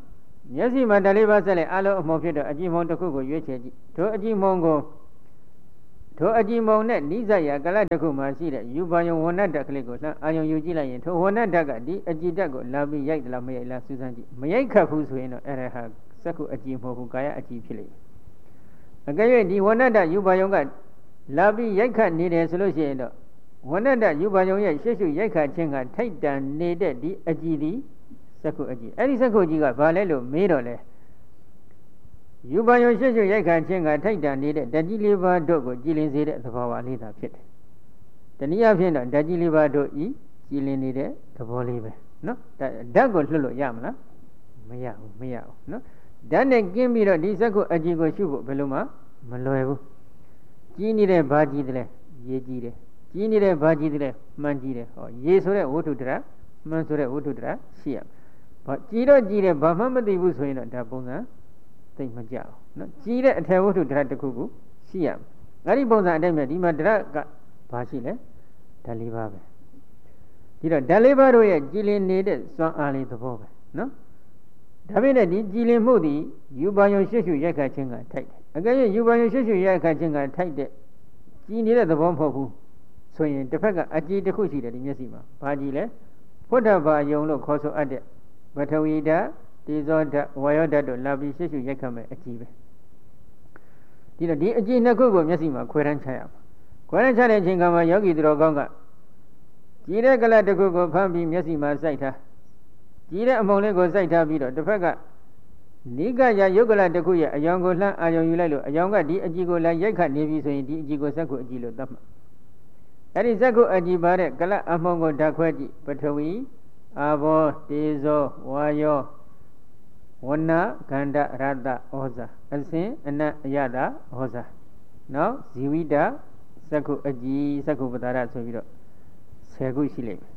မျက်စိမှာဓာတ်လေးပါးဆက်လိုက်အလုံးအမှုံဖြစ်တော့အကြည့်မုံတစ်ခုကိုရွေးချယ်ကြည့်ထိုအကြည့်မုံကိုထိုအကြည့်မုံနဲ့နိစ္စရာကလတ်တစ်ခုမှရှိတဲ့ယူပါယုံဝဏ္ဏတက်ကလေးကိုလှမ်းအာယုံယူကြည့်လိုက်ရင်ထိုဝဏ္ဏတက်ကဒီအကြည့်တက်ကိုလာပြီးရိုက်သလားမရိုက်လားစူးစမ်းကြည့်မရိုက်ခတ်ဘူးဆိုရင်တော့အဲ့ဒါဟာစက္ခုအကြည့်မဟုတ်ဘူးကာယအကြည့်ဖြစ်လိမ့်မယ်အကယ်၍ဒီဝဏ္ဏတယူပါယုံကလာပြီးရိုက်ခတ်နေတယ်ဆိုလို့ရှိရင်တော့ဝဏ္ဏတယူပါယုံရဲ့ရှေ့ရှုရိုက်ခတ်ခြင်းကထိုက်တန်နေတဲ့ဒီအကြည့်ဒီစက္ခုအကြည့်အဲ့ဒီစက္ခုကြီးကဘာလဲလို့မေးတော့လဲယူပါယုံရှေ့ရှုရိုက်ခတ်ခြင်းကထိုက်တန်နေတဲ့ဓာတ်ကြီးလေးပါးတို့ကိုကြည်လင်စေတဲ့သဘောဝလေးသာဖြစ်တယ်တနည်းအားဖြင့်တော့ဓာတ်ကြီးလေးပါးတို့ဤကြည်လင်နေတဲ့သဘောလေးပဲနော်ဓာတ်ကိုလွှတ်လို့ရမလားမရဘူးနော်ဓာတ်နဲ့ကင်းပြီးတော့ဒီစက္ခုအကြည့်ကိုရှုဖို့ဘယ်လိုမှမလွယ်ဘူးကြည်နေတဲ့ဘာကြည်တယ်လဲရေကြည်တယ်ကြည်နေတဲ့ဘာကြည်တယ်လဲမှန်ကြည်တယ်ဟောရေဆိုတဲ့ဝတ္ထုတရမှန်ဆိုတဲ့ဝတ္ထုတရရှိရဘာကြည်တော့ကြည်တယ်ဘာမှမသိဘူးဆိုရင်တော့ဒါပုံစံသိမကြအောင်နော်ကြည်တဲ့အထည်ဝတ္ထုတရတစ်ခုခုရှိရအဲ့ဒီပုံစံအတိုင်းပဲဒီမှာတရကဘာရှိလဲဓာတ်လေးပါပဲဒီတော့ဓာတ်လေးပါတို့ရဲ့ကြည်လင်နေတဲ့စွမ်းအားလေးသဘောပဲနော်ဒါပေမဲ့ဒီကြည်လင်မှုသည်ယူပါယုံရှေ့ရှုရိုက်ခတ်ခြင်းကထိုက်တယ်အကယ်၍ယူပါယုံရှေ့ရှုရိုက်ခတ်ခြင်းကထိုက်တဲ့ကြည်နေတဲ့သဘောမဟုတ်ဘူးဆိုရင်တစ်ဖက်ကအကြည်တစ်ခုရှိတယ်ဒီမျက်စိမှာဘာကြည်လဲဖုဒ္ဓဘာယုံလို့ခေါ်ဆိုအပ်တဲ့ပထဝီဓာတ်တေဇောဓာတ်ဝါယောဓာတ်တို့လာပြီးရှေ့ရှုရိုက်ခတ်မဲ့အကြည်ပဲဒီတော့ဒီအကြည်နှစ်ခုကိုမျက်စိမှာခွဲတန်းချရမှာခွဲတန်းချတဲ့အချိန်ကမှယောဂီသူတော်ကောင်းကကြည်တဲ့ကလတ်တစ်ခုကိုဖမ်းပြီးမျက်စိမှာစိုက်ထားကြည်တဲ့အမုံလေးကိုစိုက်ထားပြီးတော့တစ်ဖက်ကနိကယယုတ်ကလတစ်ခုရဲ့အယောင်ကိုလှမ်းအာယုံယူလိုက်လို့အယောင်ကဒီအကြည့်ကိုလည်းရိုက်ခတ်နေပြီဆိုရင်ဒီအကြည့်ကိုစက္ခုအကြည့်လို့သတ်မှတ်အဲ့ဒီစက္ခုအကြည့်ပါတဲ့ကလအမုံကိုဓာတ်ခွဲကြည့်ပထဝီအာဘောတေဇောဝါယောဝဏဂန္ဓရတ္တဩဇာအစဉ်အနတ်အယတာဩဇာနောက်ဇီဝိတစက္ခုအကြည့်စက္ခုပတာရဆိုပြီးတော့10ခုရှိလိမ့်မယ်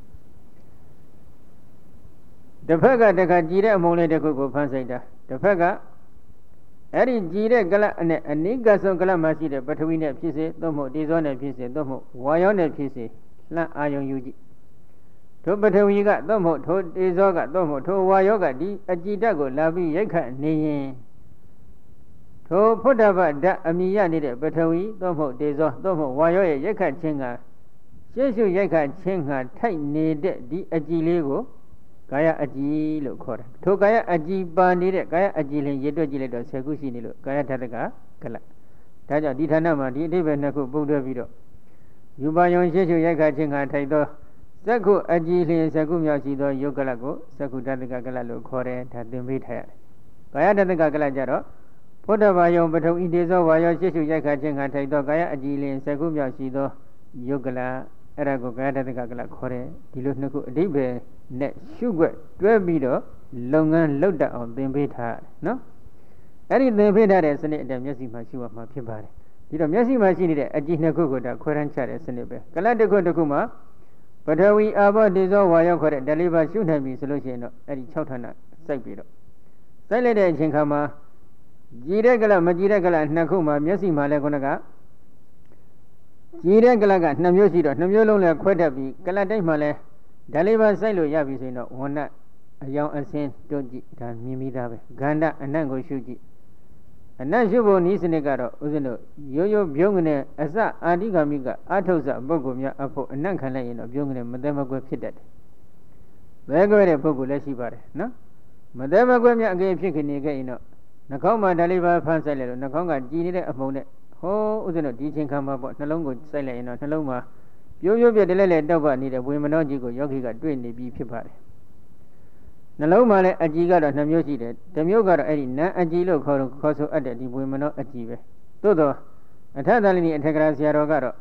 တစ်ဖက်ကတခါကြည်တဲ့အမုံလေးတစ်ခုကိုဖမ်းဆိုင်တာတစ်ဖက်ကအဲ့ဒီကြည်တဲ့ကလတ်နဲ့အနိကဆုံးကလတ်မှာရှိတဲ့ပထဝီနဲ့ဖြစ်စေသို့မဟုတ်တေဇောနဲ့ဖြစ်စေသို့မဟုတ်ဝါယောနဲ့ဖြစ်စေလှမ်းအာယုံယူကြည့်ထိုပထဝီကသို့မဟုတ်ထိုတေဇောကသို့မဟုတ်ထိုဝါယောကဒီအကြည်ဓာတ်ကိုလာပြီးရိုက်ခတ်နေရင်ထိုဖုဒ္ဓဘဓာတ်အမိရနေတဲ့ပထဝီသို့မဟုတ်တေဇောသို့မဟုတ်ဝါယောရဲ့ရိုက်ခတ်ခြင်းကရှေ့ရှုရိုက်ခတ်ခြင်းကထိုက်နေတဲ့ဒီအကြည်လေးကိုကာယအကြည်လို့ခေါ်တယ်ထိုကာယအကြည်ပါနေတဲ့ကာယအကြည်လင်ရည်တွက်ကြည့်လိုက်တော့10ခုရှိနေလို့ကာယဓာတကကလဒါကြောင့်ဒီဌာနမှာဒီအဓိပ္ပာယ်နှစ်ခုပုံတွဲပြီးတော့ယူပါယုံရှေ့ရှုရိုက်ခတ်ခြင်းကထိုက်သောစက္ခုအကြည်လင်10ခုမြောက်ရှိသောယုတ်ကလကိုစက္ခုဓာတကကလလို့ခေါ်တယ်ဒါသင်ပေးထားရတယ်ကာယဓာတကကလကြတော့ဖုဒ္ဓဘာယုံပထဝီတေဇောဝါယောရှေ့ရှုရိုက်ခတ်ခြင်းကထိုက်သောကာယအကြည်လင်10ခုမြောက်ရှိသောယုတ်ကလအဲ့ဒါကိုကာယဓာတကကလခေါ်တယ်ဒီလိုနှစ်ခုအဓိပ္ပာယ်နဲ့ရှုွက်တွဲပြီးတော့လုပ်ငန်းလုပ်တတ်အောင်သင်ပေးထားတယ်နော်အဲ့ဒီသင်ပေးထားတဲ့စနစ်အတိုင်းမျက်စိမှာရှုရမှာဖြစ်ပါတယ်ဒီတော့မျက်စိမှာရှိနေတဲ့အကြည့်နှစ်ခုကိုဒါခွဲတန်းချတဲ့စနစ်ပဲကလတ်တစ်ခုတစ်ခုမှာပထဝီအာဘောတေဇောဝါယောခေါ်တဲ့ဓာတ်လေးပါရှုနိုင်ပြီဆိုလို့ရှိရင်တော့အဲ့ဒီ6ဌာနစိုက်ပြီးတော့စိုက်လိုက်တဲ့အချိန်ခါမှာကြည်တဲ့ကလတ်မကြည်တဲ့ကလတ်နှစ်ခုမှာမျက်စိမှာလည်းခုနကကြည်တဲ့ကလတ်က2မျိုးရှိတော့2မျိုးလုံးလည်းခွဲတတ်ပြီးကလတ်တိုင်းမှာလည်းဓာတ်လေးပါစိုက်လို့ရပြီဆိုရင်တော့ဝဏ္ဏအယောင်အစင်းတို့ကြည့်ဒါမြင်ပြီးသားပဲဂန္ဓအနတ်ကိုရှုကြည့်အနတ်ရှုဖို့ဤစနစ်ကတော့ဥစဉ်တို့ရိုးရိုးပြုံးကနေအစအာတိဂမိကအထုစပုဂ္ဂိုလ်များအဖို့အနတ်ခံလိုက်ရင်တော့ပြုံးကနေမသက်မကွဲဖြစ်တတ်တယ်။ဘဲကွဲတဲ့ပုဂ္ဂိုလ်လည်းရှိပါတယ်နော်။မသက်မကွဲမြတ်အကယ်ဖြစ်နေခဲ့ရင်တော့နှာခေါင်းမှာဓာတ်လေးပါဖမ်းဆိုင်လိုက်လို့နှာခေါင်းကကြည်နေတဲ့အမှုံနဲ့ဟောဥစဉ်တို့ဒီချင်းခံမှာပေါ့နှလုံးကိုစိုက်လိုက်ရင်တော့နှလုံးမှာပြိုးပြိုးပြတဲ့လဲတောက်ပနေတဲ့ဝေမနောကြီးကိုယောဂီကတွေ့နေပြီးဖြစ်ပါတယ်နှလုံးမှာလည်းအကြည်ကတော့2မျိုးရှိတယ်တစ်မျိုးကတော့အဲ့ဒီနံအကြည်လို့ခေါ်ဆိုအပ်တဲ့ဒီဝေမနောအကြည်ပဲသို့တော့အထသလနီအထက်ကရာဆရာတော်ကတော့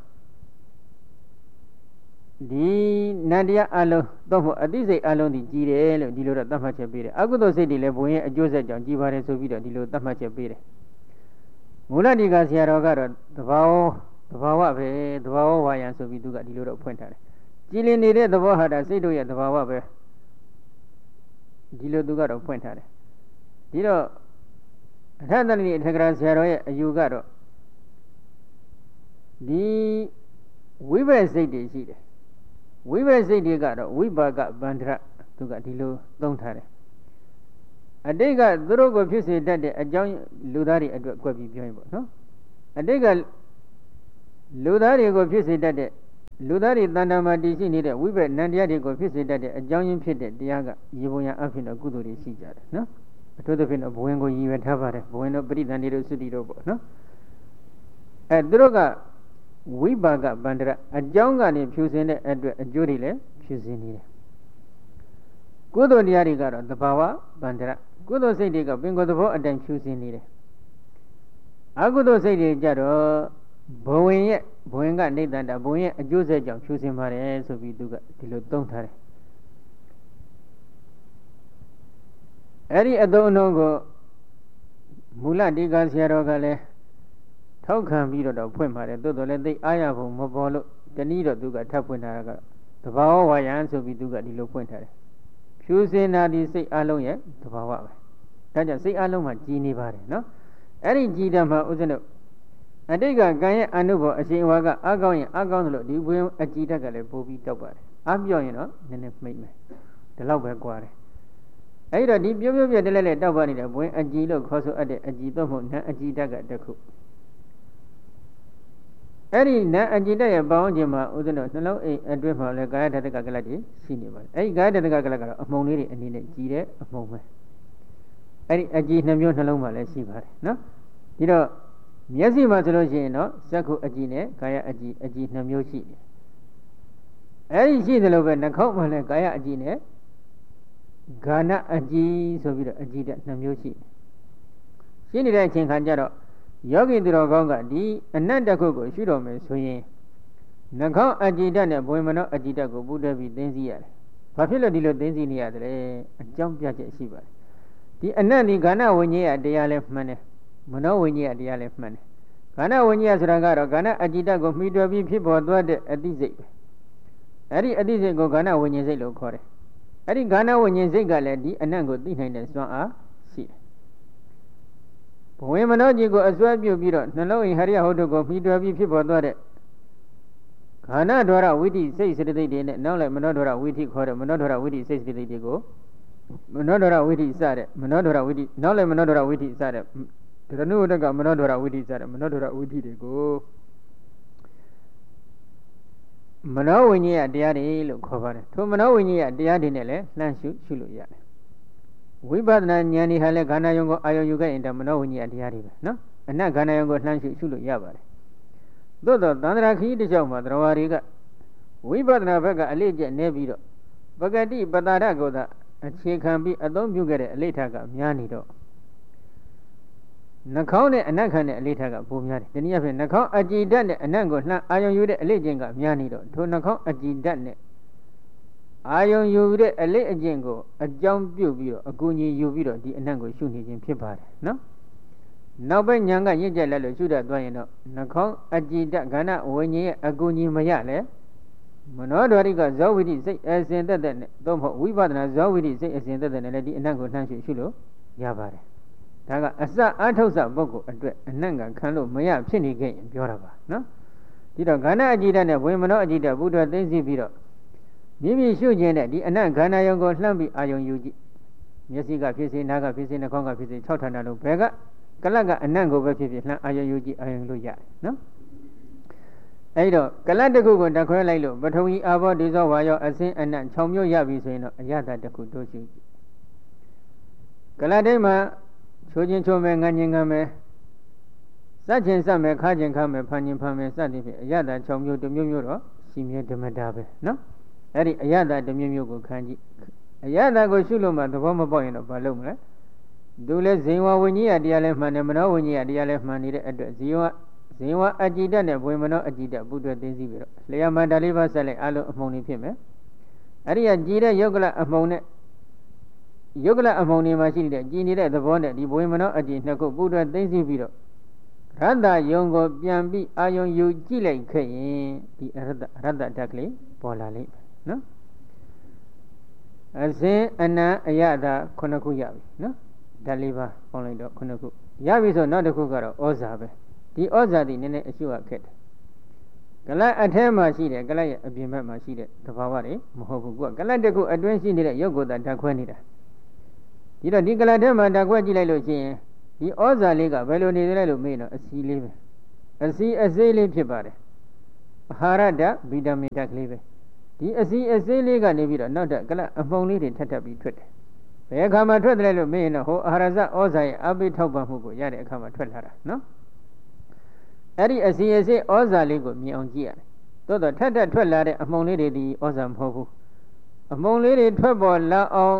ဒီနန္တရားအလုံးတော့အသိစိတ်အလုံးဒီကြည်တယ်လို့ဒီလိုတော့သတ်မှတ်ချက်ပေးတယ်အကုသိုလ်စိတ်တွေလည်းဘုံရဲ့အကျိုးဆက်ကြောင့်ကြည်ပါတယ်ဆိုပြီးတော့ဒီလိုသတ်မှတ်ချက်ပေးတယ်မူလဒီကဆရာတော်ကတော့သဘာဝပဲသဘာဝဝါယံဆိုပြီးသူကဒီလိုတော့ဖွင့်ထားတယ်ကြည်လင်နေတဲ့သဘောဟာဒါစိတ်တို့ရဲ့သဘာဝပဲဒီလိုသူကတော့ဖွင့်ထားတယ်ဒီတော့အထသလနီအထက်ကရာဆရာတော်ရဲ့အယူကတော့ဒီဝိဘက်စိတ်တွေရှိတယ်ဝိဘက်စိတ်တွေကတော့ဝိပါကဗန္ဒရသူကဒီလိုသုံးထားတယ်အတိတ်ကသူတို့ကိုဖြစ်စေတတ်တဲ့အကြောင်းလူသားတွေအတွက်ကွက်ပြီးပြောရင်ပေါ့နော်အတိတ်ကလူသားတွေကိုဖြစ်စေတတ်တဲ့လူသားတွေတဏ္ဍာမှာတည်ရှိနေတဲ့ဝိဘက်နံတရားတွေကိုဖြစ်စေတတ်တဲ့အကြောင်းရင်းဖြစ်တဲ့တရားကရေပုံရအဖြစ်တော့ကုသိုလ်တွေရှိကြတယ်နော်အထူးသဖြင့်တော့ဘဝင်ကိုရည်ရွယ်ထားပါတယ်ဘဝင်တော့ပရိသန္တိတို့သုတိတို့ပေါ့နော်သူတို့ကဝိပါကဗန္ဒရအကြောင်းကနေဖြူစင်တဲ့အတွက်အကျိုးတွေလည်းဖြူစင်နေတယ်ကုသိုလ်တရားတွေကတော့သဘာဝဗန္ဒရကုသိုလ်စိတ်တွေကပင်ကိုယ်သဘောအတိုင်းဖြူစင်နေတယ်အကုသိုလ်စိတ်တွေကြတော့ဘဝင်ကနိဗ္ဗာန်ဘဝင်ရဲ့အကျိုးဆက်ကြောင့်ဖြူစင်ပါတယ်ဆိုပြီးသူကဒီလိုသုံးထားတယ်အဲ့ဒီအသုံးအနှုန်းကိုမူလတိကဆရာတော်ကလည်းထောက်ခံပြီးတော့ဖွင့်ပါတယ်သို့တော်လည်းသိအားရဖို့မပေါ်လို့တနည်းတော့သူကထပ်ဖွင့်ထားတာကသဘာဝဝါယံဆိုပြီးသူကဒီလိုဖွင့်ထားတယ်ဖြူစင်တာဒီစိတ်အလုံးရဲ့သဘာဝပဲဒါကြောင့်စိတ်အလုံးမှာကြည်နေပါတယ်နော်အဲ့ဒီကြည်တယ်မှာဥစ္စနုအတိတ်ကကံရဲ့အနုဘောအရှင်ဝါကအကောင်းရင်အကောင်းသလိုဒီဘဝင်အကြည်တက်ကလည်းပို့ပြီးတောက်ပါတယ်အပြော့ရင်တော့နည်းနည်းမှိတ်မယ်ဒီလောက်ပဲကွာတယ်အဲ့တော့ဒီပြုံးပြတလဲလဲတောက်ပါနေတဲ့ဘဝင်အကြည်လို့ခေါ်ဆိုအပ်တဲ့အကြည်တော့မဟုတ်နံအကြည်တက်ကတခုအဲ့ဒီနံအကြည်တက်ရဲ့ပေါင်းခြင်းမှာဥစ္စနနှလုံးအိမ်အတွင်းမှာလည်းကာယဓာတကကလတ်တွေရှိနေပါတယ်အဲ့ဒီကာယဓာတကကလတ်ကတော့အမှုံလေးတွေအနေနဲ့ကြည်တဲ့အမှုံပဲအဲ့ဒီအကြည်နှမျိုးနှလုံးမှာလည်းရှိပါတယ်နော်ဒီတော့မျက်စိမှာဆိုလို့ရှိရင်တော့စက္ခုအကြည်နဲ့ကာယအကြည်နှမျိုးရှိတယ်အဲ့ဒီရှိတယ်လို့ပဲနှာခေါင်းမှာလည်းကာယအကြည်နဲ့ဂါနအကြည်ဆိုပြီးတော့အကြည်တဲ့နှမျိုးရှိတယ်ရှိနေတဲ့အချိန်ခါကျတော့ယောဂီသူတော်ကောင်းကဒီအနတ်တစ်ခုကိုရှုတော်မယ်ဆိုရင်နှာခေါင်းအကြည်တတ်နဲ့ဘဝင်မနောအကြည်တတ်ကိုပူတက်ပြီးသိသိရတယ်။ဘာဖြစ်လို့ဒီလိုသိသိနေရတယ်အကြောင်းပြချက်ရှိပါတယ်။ဒီအနတ်ဒီဂါနဝိညာဉ်ရတရားလည်းမှန်တယ်။မနောဝိညာဉ်ရတရားလည်းမှန်တယ်။ဂါနဝိညာဉ်ဆိုတာကတော့ဂါနအကြည်တတ်ကိုမှီတွယ်ပြီးဖြစ်ပေါ်သွားတဲ့အတိစိတ်ပဲ။အဲ့ဒီအတိစိတ်ကိုဂါနဝိညာဉ်စိတ်လို့ခေါ်တယ်။အဲ့ဒီဂါနဝိညာဉ်စိတ်ကလည်းဒီအနတ်ကိုသိနိုင်တဲ့စွမ်းအားရှိတယ်ဘဝင်မနောကြီးကိုအစွဲပြုတ်ပြီးတော့နှလုံးအိမ်ဟရိယဟုတ်တို့ကိုမှီတွယ်ပြီးဖြစ်ပေါ်သွားတဲ့ခန္ဓာဒွါရဝိတိစိတ်စတိတ်တွေနဲ့နောက်လိုက်မနောဒွါရဝိတိခေါ်တဲ့မနောဒွါရဝိတိစိတ်စတိတ်တွေကိုမနောဒွါရဝိတိစတဲ့မနောဒွါရဝိတိနောက်လိုက်မနောဒွါရဝိတိစတဲ့ဒရဏုဝတ္တကမနောဒွါရဝိတိစတဲ့မနောဒွါရဝိတိတွေကိုမနောဝိညာဉ်ရတရားတွေလို့ခေါ်ပါတယ်ထိုမနောဝိညာဉ်ရတရားတွေနဲ့လည်းလှမ်းရှုလို့ရတယ်ဝိပဿနာဉာဏ်ဒီဟာလဲခန္ဓာယုံကိုအာယုံယူခဲ့ရင်တမနောဝိညာဉ်တရားတွေပဲနော်အနတ်ခန္ဓာယုံကိုလှမ်းရှုလို့ရပါတယ်သို့တော့သန္တရာခီးတစ်ကြောက်မှာသရဝါတွေကဝိပဿနာဘက်ကအလေးကျက်နေပြီးတော့ပဂတိပတာရကိုသာအခြေခံပြီးအသုံးပြုခဲ့တဲ့အလေးထားကများနေတော့နှာခေါင်းနဲ့အနတ်ခံတဲ့အလေးထားကပိုများတယ်တနည်းအားဖြင့်နှာခေါင်းအကြည်ဓာတ်နဲ့အနတ်ကိုလှမ်းအာယုံယူတဲ့အလေးကျင့်ကများနေတော့ထိုနှာခေါင်းအကြည်ဓာတ်နဲ့အာယုံယူတဲ့အလေးအကျင့်ကိုအကြောင်းပြုပြီးတော့အကူအညီယူပြီးတော့ဒီအနတ်ကိုရှုနေခြင်းဖြစ်ပါတယ်နော်နောက်ပိုင်းဉာဏ်ကရင့်ကျက်လိုက်လို့ရှုတတ်သွားရင်တော့နှာခေါင်းအကြည်ဓာတ်ခန္ဓာဝိညာဉ်ရဲ့အကူအညီမရလဲမနောဒွါရိကဇောဝိတိစိတ်အစဉ်သက်သက်နဲ့သို့မဟုတ်ဝိပဿနာဇောဝိတိစိတ်အစဉ်သက်သက်နဲ့လည်းဒီအနတ်ကိုနှမ်းရှုလို့ရပါတယ်ဒါကအစအထုတ်စပုဂ္ဂိုလ်အတွက်အနတ်ကခံလို့မရဖြစ်နေခဲ့ရင်ပြောတာပါနော်ဒီတော့ခန္ဓာအကြည်ဓာတ်နဲ့ဝိမနောအကြည်ဓာတ်ဘုဒ္ဓသိသိပြီးတော့မိမိရှုခြင်းနဲ့ဒီအနတ်ခန္ဓာယုံကိုလှမ်းပြီးအာယုံယူကြည့်မျက်စိကဖြစ်စေနားကဖြစ်စေနှာခေါင်းကဖြစ်စေ6ဌာနလုံးဘယ်ကကလတ်ကအနတ်ကိုပဲဖြစ်ဖြစ်လှမ်းအာယုံယူကြည့်အာယုံလို့ရတယ်နော်အဲ့တော့ကလတ်တစ်ခုကိုတခွဲလိုက်လို့ပထဝီအာဘောဒီဇောဝါယောအစင်းအနတ်6မျိုးရပြီဆိုရင်တော့အရသာတစ်ခုတို့ရှုကြည့်ကလတ်တိုင်းမှာချိုးချင်းချိုးမယ်ငန်းချင်းငန်းမယ်စက်ချင်းစက်မယ်ခါချင်းခါမယ်ဖန်ချင်းဖန်မယ်စသည်ဖြင့်အရသာ6မျိုးတစ်မျိုးမျိုးတော့ရှိမြဲဓမ္မတာပဲနော်အဲ့ဒီအရသာတစ်မျိုးမျိုးကိုခံကြည့်အရသာကိုရှုလို့မှသဘောမပေါက်ရင်တော့ဘာလုပ်မလဲသူလဲဇင်ဝဝိညာဉ်တရားလဲမှန်တယ်မနောဝိညာဉ်တရားလဲမှန်နေတဲ့အတွက်ဇင်ဝအကြည်တတ်နဲ့ဘဝင်မနောအကြည်တတ်ဘုဒ္ဓသိသိပြီးတော့လျာမန္တလေးပါဆက်လိုက်အလုံးအမှုံနေဖြစ်မယ်အဲ့ဒီကကြည်တဲ့ယုတ်ကလအမှုံနဲ့ယုတ်ကလအမှုံနေမှာရှိတဲ့ကြည်နေတဲ့သဘောနဲ့ဒီဘဝင်မနောအကြည်နှစ်ခုဘုဒ္ဓသိသိပြီးတော့ရတ္တယုံကိုပြန်ပြီးအာယုံယူကြည့်လိုက်ခဲ့ရင်ဒီရတ္တဓာတ်ကလေးပေါ်လာလိမ့်မယ်နော်အစဉ်အနံအယတာ9ခုရပြီနော်ဓာတ်လေးပါပေါင်းလိုက်တော့9ခုရပြီဆိုနောက်တစ်ခုကတော့ဩဇာပဲဒီဩဇာဒီနည်းနည်းအရှုရခက်တယ်ကလတ်အထဲမှာရှိတယ်ကလတ်ရဲ့အပြင်ဘက်မှာရှိတဲ့သဘာဝတွေမဟုတ်ဘူးကကလတ်တစ်ခုအတွင်းရှိနေတဲ့ရုပ်ကိုယ်သာဓာတ်ခွဲနေတာဒီတော့ဒီကလတ်ထဲမှာတကွက်ကြည့်လိုက်လို့ရှိရင်ဒီဩဇာလေးကဘယ်လိုနေလဲလို့မေးတော့အစီလေးပဲအစီအစေးလေးဖြစ်ပါတယ်အာဟာရဓာတ်ဗီတာမင်ဓာတ်ကလေးပဲဒီအစီအစေးလေးကနေပြီးတော့နောက်က်ကလတ်အမှုန်လေးတွေထပ်ထပ်ပြီးထွက်တယ်ဘယ်အခါမှာထွက်တယ်လို့မေးရင်တော့ဟိုအာဟာရဇဩဇာရဲ့အပိထောက်ပံ့မှုကိုရတဲ့အခါမှာထွက်လာတာနော်အဲ့ဒီအစီအစေးဩဇာလေးကိုမြင်အောင်ကြည့်ရတယ်သို့တော့ထပ်ထပ်ထွက်လာတဲ့အမှုန်လေးတွေဒီဩဇာမဟုတ်ဘူးအမှုန်လေးတွေထွက်ပေါ်လာအောင်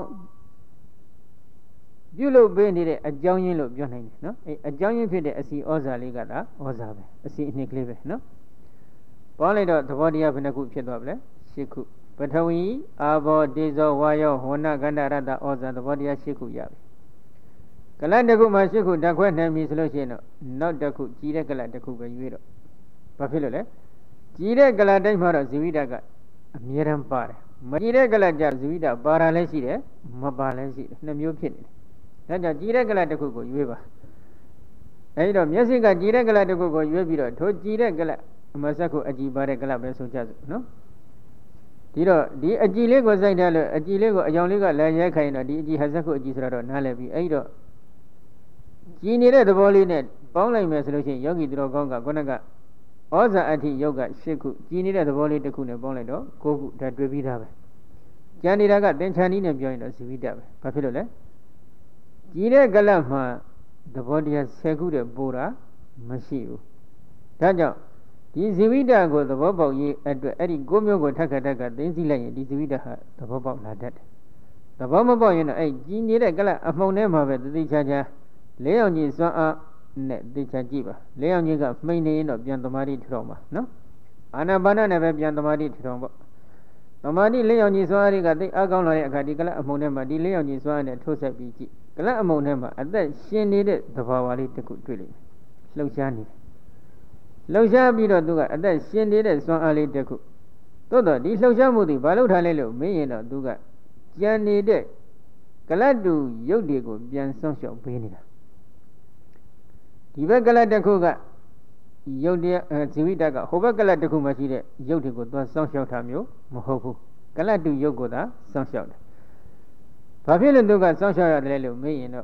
ပြုလုပ်ပေးနေတဲ့အကြောင်းရင်းလို့ပြောနိုင်တယ်နော်အဲအကြောင်းရင်းဖြစ်တဲ့အစီဩဇာလေးကသာဩဇာပဲအစီအနှစ်ကလေးပဲနော်ပေါ်လိုက်တော့သဘောတရားဘယ်နှခုဖြစ်သွားပြီလဲ၈ခုပထဝီအာဘောတေဇောဝါယောဝဏကန္ဓရတ္တဩဇာသဘောတရား၈ခုရပြီကလတ်တစ်ခုမှာ၈ခုဓာတ်ခွဲနိုင်ပြီဆိုလို့ရှိရင်တော့နောက်တစ်ခုကြည်တဲ့ကလတ်တစ်ခုပဲရွေးတော့ဘာဖြစ်လို့လဲကြည်တဲ့ကလတ်တိုင်းမှာတော့ဇီဝိတကအမြဲတမ်းပါတယ်မကြည်တဲ့ကလတ်ကြဇီဝိတပါတာလည်းရှိတယ်မပါလည်းရှိတယ်နှစ်မျိုးဖြစ်နေတယ်ဒါကြောင့်ကြည်တဲ့ကလတ်တစ်ခုကိုရွေးပါအဲဒီတော့မျက်စိကကြည်တဲ့ကလတ်တစ်ခုကိုရွေးပြီးတော့ထိုကြည်တဲ့ကလတ်အမဆက်ကိုအကြည်ပါတဲ့ကလတ်ပဲဆိုကြစို့နော်ဒီတော့ဒီအကြည်လေးကိုစိုက်တယ်လို့အကြည်လေးကိုအယောင်လေးကလည်းရိုက်ခိုင်းတော့ဒီအကြည်ဟာဆက်ကိုအကြည်ဆိုတော့နားလည်ပြီအဲဒီတော့ကြည်နေတဲ့သဘောလေးနဲ့ပေါင်းလိုက်မယ်ဆိုလို့ရှိရင်ယောဂီသူတော်ကောင်းကခုနကဩဇာအဋ္ဌိယုတ်က၈ခုကြည်နေတဲ့သဘောလေးတစ်ခုနဲ့ပေါင်းလိုက်တော့၉ခုဒါတွေ့ပြီးသားပဲကျန်နေတာကသင်္ချာနီးနဲ့ပြောရင်တော့ဇီဝိတပဲဘာဖြစ်လို့လဲကြည်တဲ့ကလတ်မှာသဘောတရား၁၀ခုတည်းပို့တာမရှိဘူးဒါကြောင့်ဒီဇီဝိတကိုသဘောပေါက်ရေးအတွက်အဲ့ဒီ၉မျိုးကိုထပ်ခါသိသိလိုက်ရင်ဒီဇီဝိတဟာသဘောပေါက်လာတတ်တယ်သဘောမပေါက်ရင်တော့အဲ့ကြည်နေတဲ့ကလတ်အမှုန်ထဲမှာပဲတတိချာချာလေးအောင်ကြီးစွမ်းအားနဲ့သိချာကြည့်ပါလေးအောင်ကြီးကမှိန်နေရင်တော့ပြန်သမာဓိထူထောင်ပါနော်အာနာပါနနဲ့ပဲပြန်သမာဓိထူထောင်ပေါ့သမာဓိလေးအောင်ကြီးစွမ်းအားတွေကသိအားကောင်းလာတဲ့အခါဒီကလတ်အမှုန်ထဲမှာဒီလေးအောင်ကြီးစွမ်းအားနဲ့ထိုးဆက်ပြီးကြည့်ကလတ်အမှုန်ထဲမှာအသက်ရှင်နေတဲ့သဘာဝလေးတစ်ခုတွေ့လိမ့်မယ်လှုပ်ရှားနေတယ်လှုပ်ရှားပြီးတော့သူကအသက်ရှင်နေတဲ့စွမ်းအားလေးတစ်ခုသို့တော့ဒီလှုပ်ရှားမှုတွေဘာလို့ထားလဲလို့မင်းရင်တော့သူကကြံနေတဲ့ကလတ်တူရုပ်တွေကိုပြန်ဆောင်းလျှောက်ပေးနေတာဒီဘက်ကလတ်တစ်ခုကရုပ်တရားဇီဝိတကဟိုဘက်ကလတ်တစ်ခုမှရှိတဲ့ရုပ်တွေကိုသွားဆောင်းလျှောက်တာမျိုးမဟုတ်ဘူးကလတ်တူရုပ်ကိုသာဆောင်းလျှောက်တယ်ဘာဖြစ်လို့သူကဆောင်းလျှောက်ရတယ်လို့မင်းရင်တော့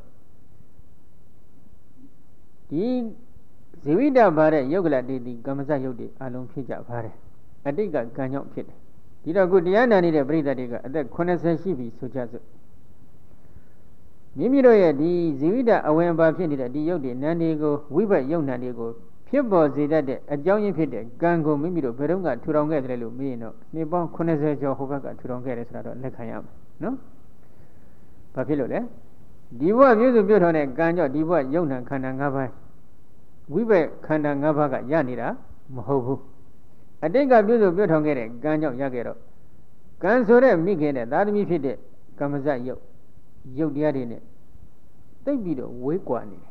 ဒီဇီဝိတပါတဲ့ယုတ်ကလတိတိကမ္မဇယုတ်တွေအလုံးဖြစ်ကြပါတယ်အတိတ်ကကံကြောင့်ဖြစ်တယ်ဒီတော့ခုတရားနာနေတဲ့ပရိသတ်တွေကအသက်80ရှိပြီဆိုကြစို့မိမိတို့ရဲ့ဒီဇီဝိတအဝင်ပါဖြစ်နေတဲ့ဒီယုတ်တွေနန္ဒီကိုဝိဘတ်ယုတ်နန္ဒီကိုဖြစ်ပေါ်စေတတ်တဲ့အကြောင်းရင်းဖြစ်တဲ့ကံကိုမိမိတို့ဘယ်တော့ကထူထောင်ခဲ့တယ်လို့မေးရင်တော့နှစ်ပေါင်း80ကျော်ဟိုဘက်ကထူထောင်ခဲ့တယ်ဆိုတာတော့လက်ခံရမယ်နော်ဘာဖြစ်လို့လဲဒီဘဝပြုစုပြုထောင်တဲ့ကံကြောင့်ဒီဘဝယုတ်နံခန္ဓာ၅ပါးဝိဘက်ခန္ဓာ၅ပါးကရနေတာမဟုတ်ဘူးအတိတ်ကပြုစုပြုထောင်ခဲ့တဲ့ကံကြောင့်ရခဲ့တော့ကံဆိုတဲ့မိခင်တဲ့သာသမီဖြစ်တဲ့ကမ္မဇယုတ်တရားတွေနဲ့တိတ်ပြီးတော့ဝေးကွာနေတယ်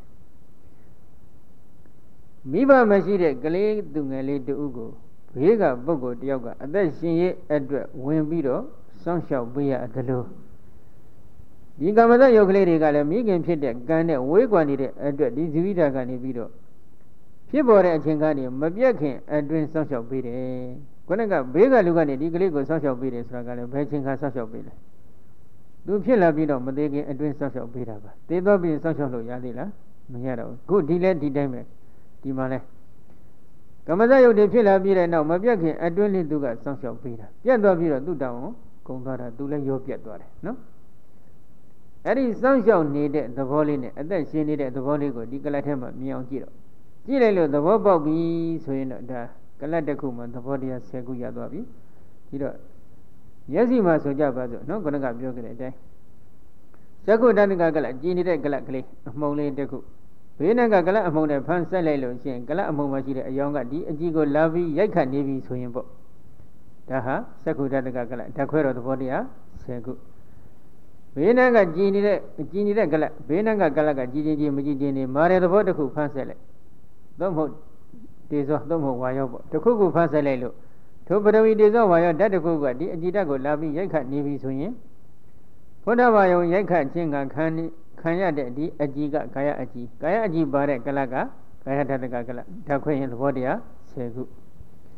မိဘမရှိတဲ့ကလေးသူငယ်လေးတူကိုဘေးကပုဂ္ဂိုလ်တယောက်ကအသက်ရှင်ရဲ့အတွက်ဝင်ပြီးတော့စောင့်ရှောက်ပေးရတယ်လို့ဒီကမ္မဇယုတ်ကလေးတွေကလည်းမိခင်ဖြစ်တဲ့ကံနဲ့ဝေးကွာနေတဲ့အတွက်ဒီဇီဝိတကနေပြီးတော့ဖြစ်ပေါ်တဲ့အချိန်ကနေမပြတ်ခင်အတွင်းစောင့်ရှောက်ပေးတယ်ခုနကဘေးကလူကနေဒီကလေးကိုစောင့်ရှောက်ပေးတယ်ဆိုတာကလည်းဘယ်ချိန်ခါစောင့်ရှောက်ပေးလဲသူဖြစ်လာပြီးတော့မသေးခင်အတွင်းစောင့်ရှောက်ပေးတာပါသေသွားပြီးစောင့်ရှောက်လို့ရသေးလားမရတော့ဘူးခုဒီလဲဒီတိုင်းပဲဒီမှာလဲကမ္မဇယုတ်တွေဖြစ်လာပြီးတဲ့နောက်မပြတ်ခင်အတွင်းလေးသူကစောင့်ရှောက်ပေးတာပြတ်သွားပြီးတော့သူ့တောင်းကုံသွားတာသူလည်းရောပြတ်သွားတယ်နော်အဲ့ဒီစောင့်ရှောက်နေတဲ့သဘောလေးနဲ့အသက်ရှင်နေတဲ့သဘောလေးကိုဒီကလတ်ထဲမှာမြင်အောင်ကြည့်တော့ကြည့်လိုက်လို့သဘောပေါက်ပြီဆိုရင်တော့ဒါကလတ်တစ်ခုမှာသဘောတရား10ခုရသွားပြီဒီတော့မျက်စိမှာဆိုကြပါစို့နော်ခုနကပြောခဲ့တဲ့အတိုင်းသက္ကုတ္တကကလတ်ကြည်နေတဲ့ကလတ်ကလေးအမှုံလေးတစ်ခုဘေးနဲ့ကလတ်အမှုံနဲ့ဖမ်းဆက်လိုက်လို့ရှိရင်ကလတ်အမှုံမှာရှိတဲ့အယောင်ကဒီအကြည့်ကိုလာပြီးရိုက်ခတ်နေပြီဆိုရင်ပေါ့ဒါဟာသက္ကုတ္တကကလတ်ဓာတ်ခွဲတော်သဘောတရား10ခုဘေးနဲ့ကကြည်နေတဲ့ကလတ်ဘေးနဲ့ကလတ်ကကြည်ချင်းမကြည်ချင်းနေမာတဲ့သဘောတစ်ခုဖမ်းဆက်လိုက်သို့မဟုတ်တေဇောသို့မဟုတ်ဝါယောပေါ့တစ်ခုခုဖမ်းဆက်လိုက်လို့ထိုပထဝီတေဇောဝါယောဓာတ်တစ်ခုကဒီအကြည်ဓာတ်ကိုလာပြီးရိုက်ခတ်နေပြီဆိုရင်ဘုဒ္ဓဘာယုံရိုက်ခတ်ခြင်းကခံရတဲ့ဒီအကြည်ကကာယအကြည်ပါတဲ့ကလတ်ကကာယဓာတကကလတ်ဓာတ်ခွဲရင်သဘောတရား10ခု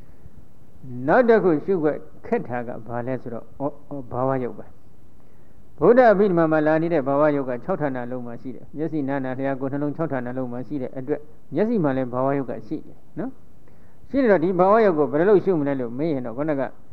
နောက်တစ်ခုရှုွက်ခက်တာကဘာလဲဆိုတော့ဘာဝယုတ်ပဲဗုဒ္ဓအဘိဓမ္မာမှာလာနေတဲ့ဘာဝယုတ်က6ဌာနလုံးမှာရှိတယ်မျက်စိနာနာလျှာကိုယ်နှလုံး6ဌာနလုံးမှာရှိတဲ့အတွက်မျက်စိမှာလည်းဘာဝယုတ်ကရှိတယ်နော်ရှိတယ်တော့ဒီဘာဝယုတ်ကိုဘယ်လိုရှုမလဲလို့မေးရင်တော့ခေါင်းက